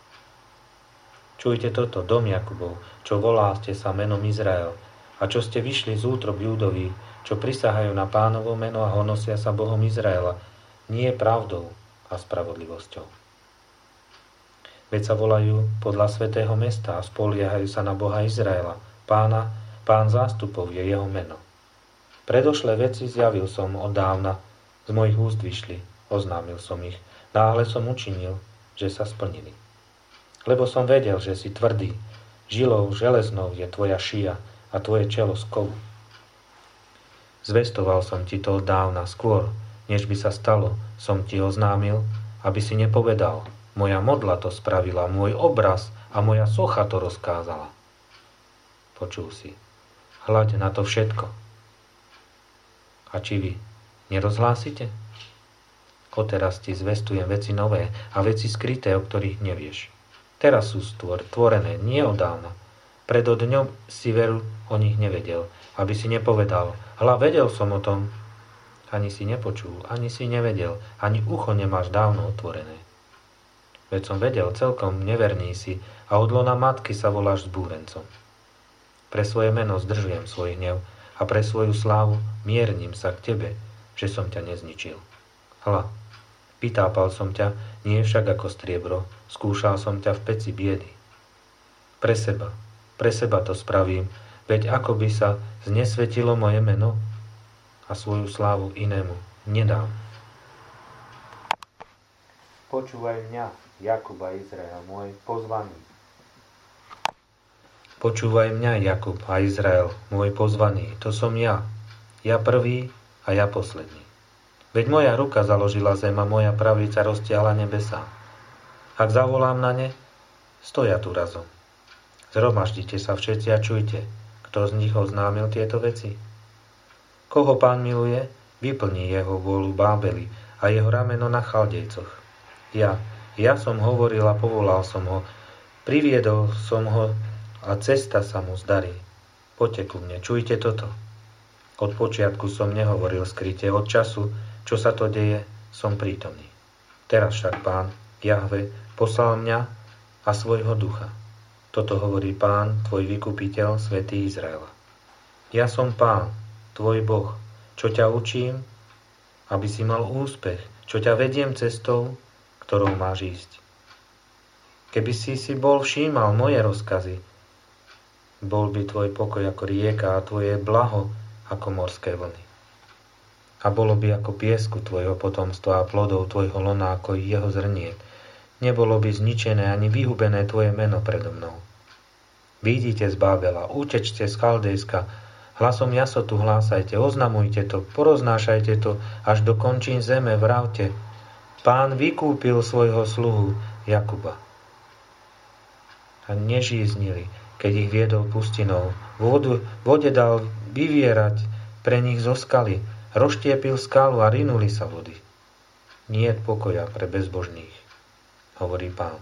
Čujte toto, dom Jakubov, čo voláste sa menom Izrael, a čo ste vyšli z útrob Júdoví, čo prisahajú na Pánovo meno a honosia sa Bohom Izraela, nie pravdou a spravodlivosťou. Veď sa volajú podľa svätého mesta a spoliehajú sa na Boha Izraela, Pán zástupov je jeho meno. Predošlé veci zjavil som od dávna, z mojich úst vyšli, oznámil som ich, náhle som učinil, že sa splnili. Lebo som vedel, že si tvrdý, žilou železnou je tvoja šia a tvoje čelo z kovu. Zvestoval som ti to od dávna, skôr, než by sa stalo, som ti oznámil, aby si nepovedal, moja modla to spravila, môj obraz a moja socha to rozkázala. Počul si, hľaď na to všetko. A či vy nerozhlásite? Odteraz ti zvestujem veci nové a veci skryté, o ktorých nevieš. Teraz sú tvorené, nie odávna. Pred dňom si veru o nich nevedel, aby si nepovedal, hľa vedel som o tom. Ani si nepočul, ani si nevedel, ani ucho nemáš dávno otvorené. Veď som vedel, celkom neverný si a od lona matky sa voláš zbúrencom. Pre svoje meno zdržujem svoj hnev a pre svoju slávu miernim sa k tebe, že som ťa nezničil. Hľa, vytápal som ťa, nie však ako striebro, skúšal som ťa v peci biedy. Pre seba to spravím, veď ako by sa znesvetilo moje meno a svoju slávu inému nedám. Počúvaj mňa, Jakub a Izrael, môj pozvaný. Počúvaj mňa, Jakub a Izrael, môj pozvaný, to som ja prvý a ja posledný. Veď moja ruka založila zem a moja pravica roztiahla nebesá. Ak zavolám na ne, stoja tu razom. Zhromaždite sa všetci a čujte, kto z nich oznámil tieto veci. Koho Pán miluje, vyplní jeho vôľu Bábeli a jeho rameno na Chaldejcoch. Ja som hovoril a povolal som ho, priviedol som ho a cesta sa mu zdarí. Poďte ku mne, čujte toto. Od počiatku som nehovoril skryte, od času, čo sa to deje, som prítomný. Teraz však Pán, Jahve, poslal mňa a svojho ducha. Toto hovorí Pán, tvoj vykupiteľ, svätý Izraela. Ja som Pán, tvoj Boh, čo ťa učím, aby si mal úspech, čo ťa vediem cestou, ktorou máš ísť. Keby si bol všímal moje rozkazy, bol by tvoj pokoj ako rieka a tvoje blaho ako morské vlny. A bolo by ako piesku tvojho potomstva a plodov tvojho lona ako jeho zrniet. Nebolo by zničené ani vyhubené tvoje meno predo mnou. Výjdite z Bábela, utečte z Chaldejska, hlasom jasotu hlásajte, oznamujte to, poroznášajte to, až do končín zeme vravte. Pán vykúpil svojho sluhu Jakuba. A nežíznili, keď ich viedol pustinou. Vode dal vyvierať pre nich zo skaly, rozštiepil skalu a rinuli sa vody. Niet pokoja pre bezbožných, hovorí Pán.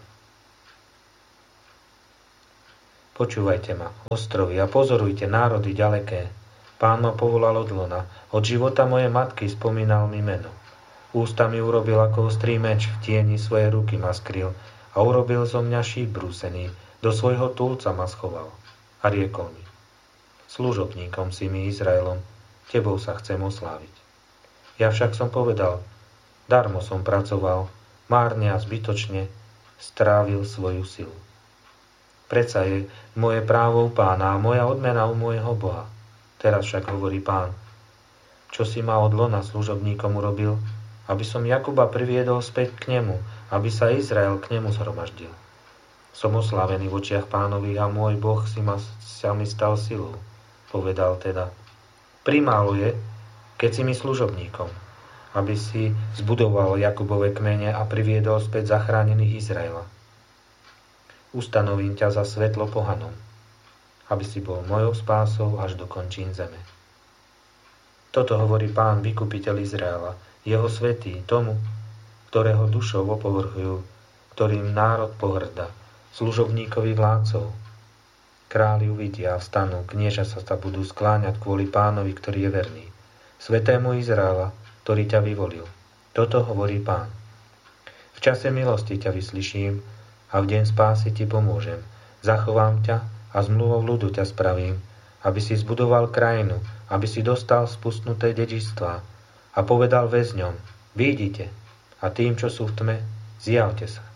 Počúvajte ma, ostrovy, a pozorujte národy ďaleké. Pán ma povolal od lona, od života mojej matky spomínal mi meno. Ústa mi urobil ako ostrý meč, v tieni svojej ruky ma skryl a urobil zo mňa šíp brúsený, do svojho túlca ma schoval. A riekol mi: služobníkom si mi, Izraelom, tebou sa chcem osláviť. Ja však som povedal: darmo som pracoval, márne a zbytočne strávil svoju silu. Predsa je moje právo u Pána a moja odmena u môjho Boha. Teraz však hovorí Pán: čo si ma od lona služobníkom urobil, aby som Jakuba priviedol späť k nemu, aby sa Izrael k nemu zhromaždil. Som oslávený v očiach Pánových a môj Boh sa mi stal silou. Povedal teda: primálo je, keď si mi služobníkom, aby si zbudoval Jakubove kmene a priviedol späť zachránených Izraela. Ustanovím ťa za svetlo pohanom, aby si bol mojou spásou až do končín zeme. Toto hovorí Pán, vykupiteľ Izraela, jeho svätý, tomu, ktorého dušou opovrhujú, ktorým národ pohŕda, služobníkovi vládcov. Králi uvidia a vstanú, knieža sa budú skláňať kvôli Pánovi, ktorý je verný, svätému Izraela, ktorý ťa vyvolil. Toto hovorí Pán. V čase milosti ťa vyslyším a v deň spásy ti pomôžem. Zachovám ťa a zmluvou ľudu ťa spravím, aby si zbudoval krajinu, aby si dostal spustnuté dedičstvá a povedal väzňom: výjdite, a tým, čo sú v tme, zjavte sa.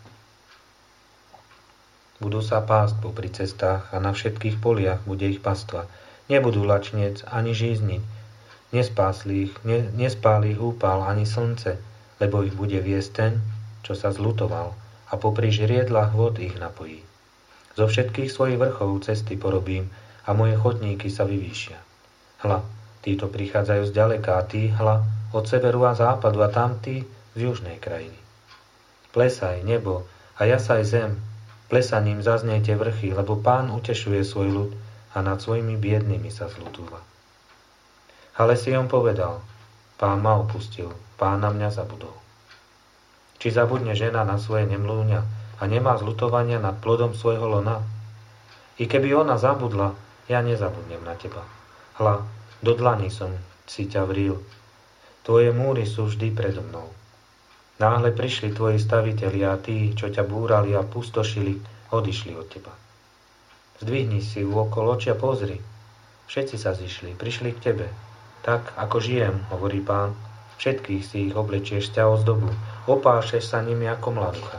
Budú sa pásť popri cestách a na všetkých poliach bude ich pastva. Nebudú lačniec ani žízniť, nespáli ich úpal ani slnce, lebo ich bude viesť ten, čo sa zľutoval, a popri žriedlách vod ich napojí. Zo všetkých svojich vrchov cesty porobím a moje chodníky sa vyvýšia. Hľa, títo prichádzajú zďaleka a tí, hľa, od severu a západu a tamtí z južnej krajiny. Plesaj, nebo, a jasaj zem, plesaním zaznejte vrchy, lebo Pán utešuje svoj ľud a nad svojimi biednými sa zľutúva. Ale Sion povedal: Pán ma opustil, Pán na mňa zabudol. Či zabudne žena na svoje nemlúňa a nemá zľutovania nad plodom svojho lona? I keby ona zabudla, ja nezabudnem na teba. Hľa, do dlaní som si ťa vril. Tvoje múry sú vždy predo mnou. Náhle prišli tvoji stavitelia a tí, čo ťa búrali a pustošili, odišli od teba. Zdvihni si okolo oči a pozri. Všetci sa zišli, prišli k tebe. Tak, ako žijem, hovorí Pán, všetkých si ich oblečieš ťa ozdobu, opášeš sa nimi ako mladucha.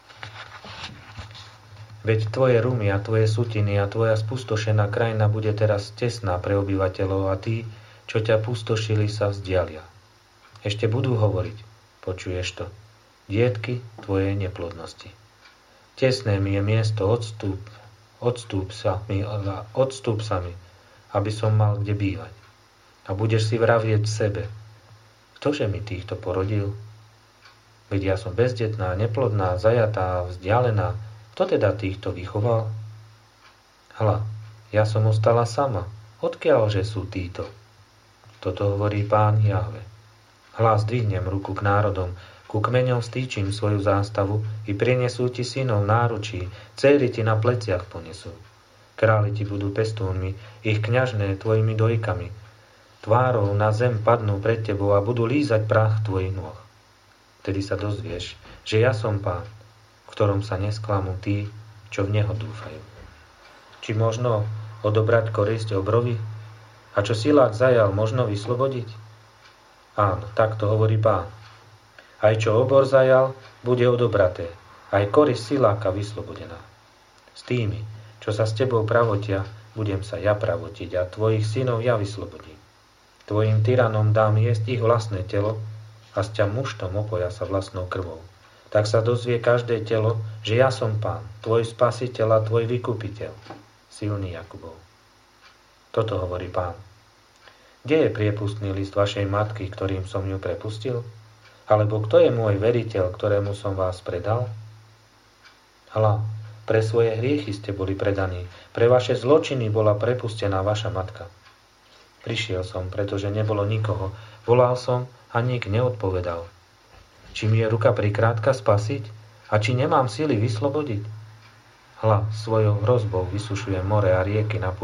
Veď tvoje rumy a tvoje sutiny a tvoja spustošená krajina bude teraz tesná pre obyvateľov a tí, čo ťa pustošili, sa vzdialia. Ešte budú hovoriť, počuješ to, dietky tvojej neplodnosti. Tesné mi je miesto, odstúp sa mi, aby som mal kde bývať. A budeš si vravieť v sebe: ktože mi týchto porodil? Veď ja som bezdetná, neplodná, zajatá, vzdialená. Kto teda týchto vychoval? Hľa, ja som ostala sama. Odkiaľže sú títo? Toto hovorí Pán Jahve. Hľa, zdvihnem ruku k národom, ku kmeňom stýčim svoju zástavu i prinesú ti synov náručí, céry ti na pleciach ponesú. Králi ti budú pestúnmi, ich kňažné tvojimi dojkami. Tvárou na zem padnú pred tebou a budú lízať prach tvojich nôh. Tedy sa dozvieš, že ja som Pán, v ktorom sa nesklamú tí, čo v Neho dúfajú. Či možno odobrať korisť obrovi? A čo silák zajal, možno vyslobodiť? Áno, takto hovorí Pán. Aj čo obor zajal, bude odobraté, aj korisť siláka vyslobodená. S tými, čo sa s tebou pravotia, budem sa ja pravotiť a tvojich synov ja vyslobodím. Tvojim tyranom dám jesť ich vlastné telo a s ťa muštom opoja sa vlastnou krvou. Tak sa dozvie každé telo, že ja som Pán, tvoj spasiteľ a tvoj vykupiteľ, silný Jakubov. Toto hovorí Pán. Kde je priepustný list vašej matky, ktorým som ju prepustil? Alebo kto je môj veriteľ, ktorému som vás predal? Hľa, pre svoje hriechy ste boli predaní, pre vaše zločiny bola prepustená vaša matka. Prišiel som, pretože nebolo nikoho. Volal som a nik neodpovedal. Či mi je ruka prikrátka spasiť? A či nemám síly vyslobodiť? Hľa, svojou hrozbou vysušujem more a rieky na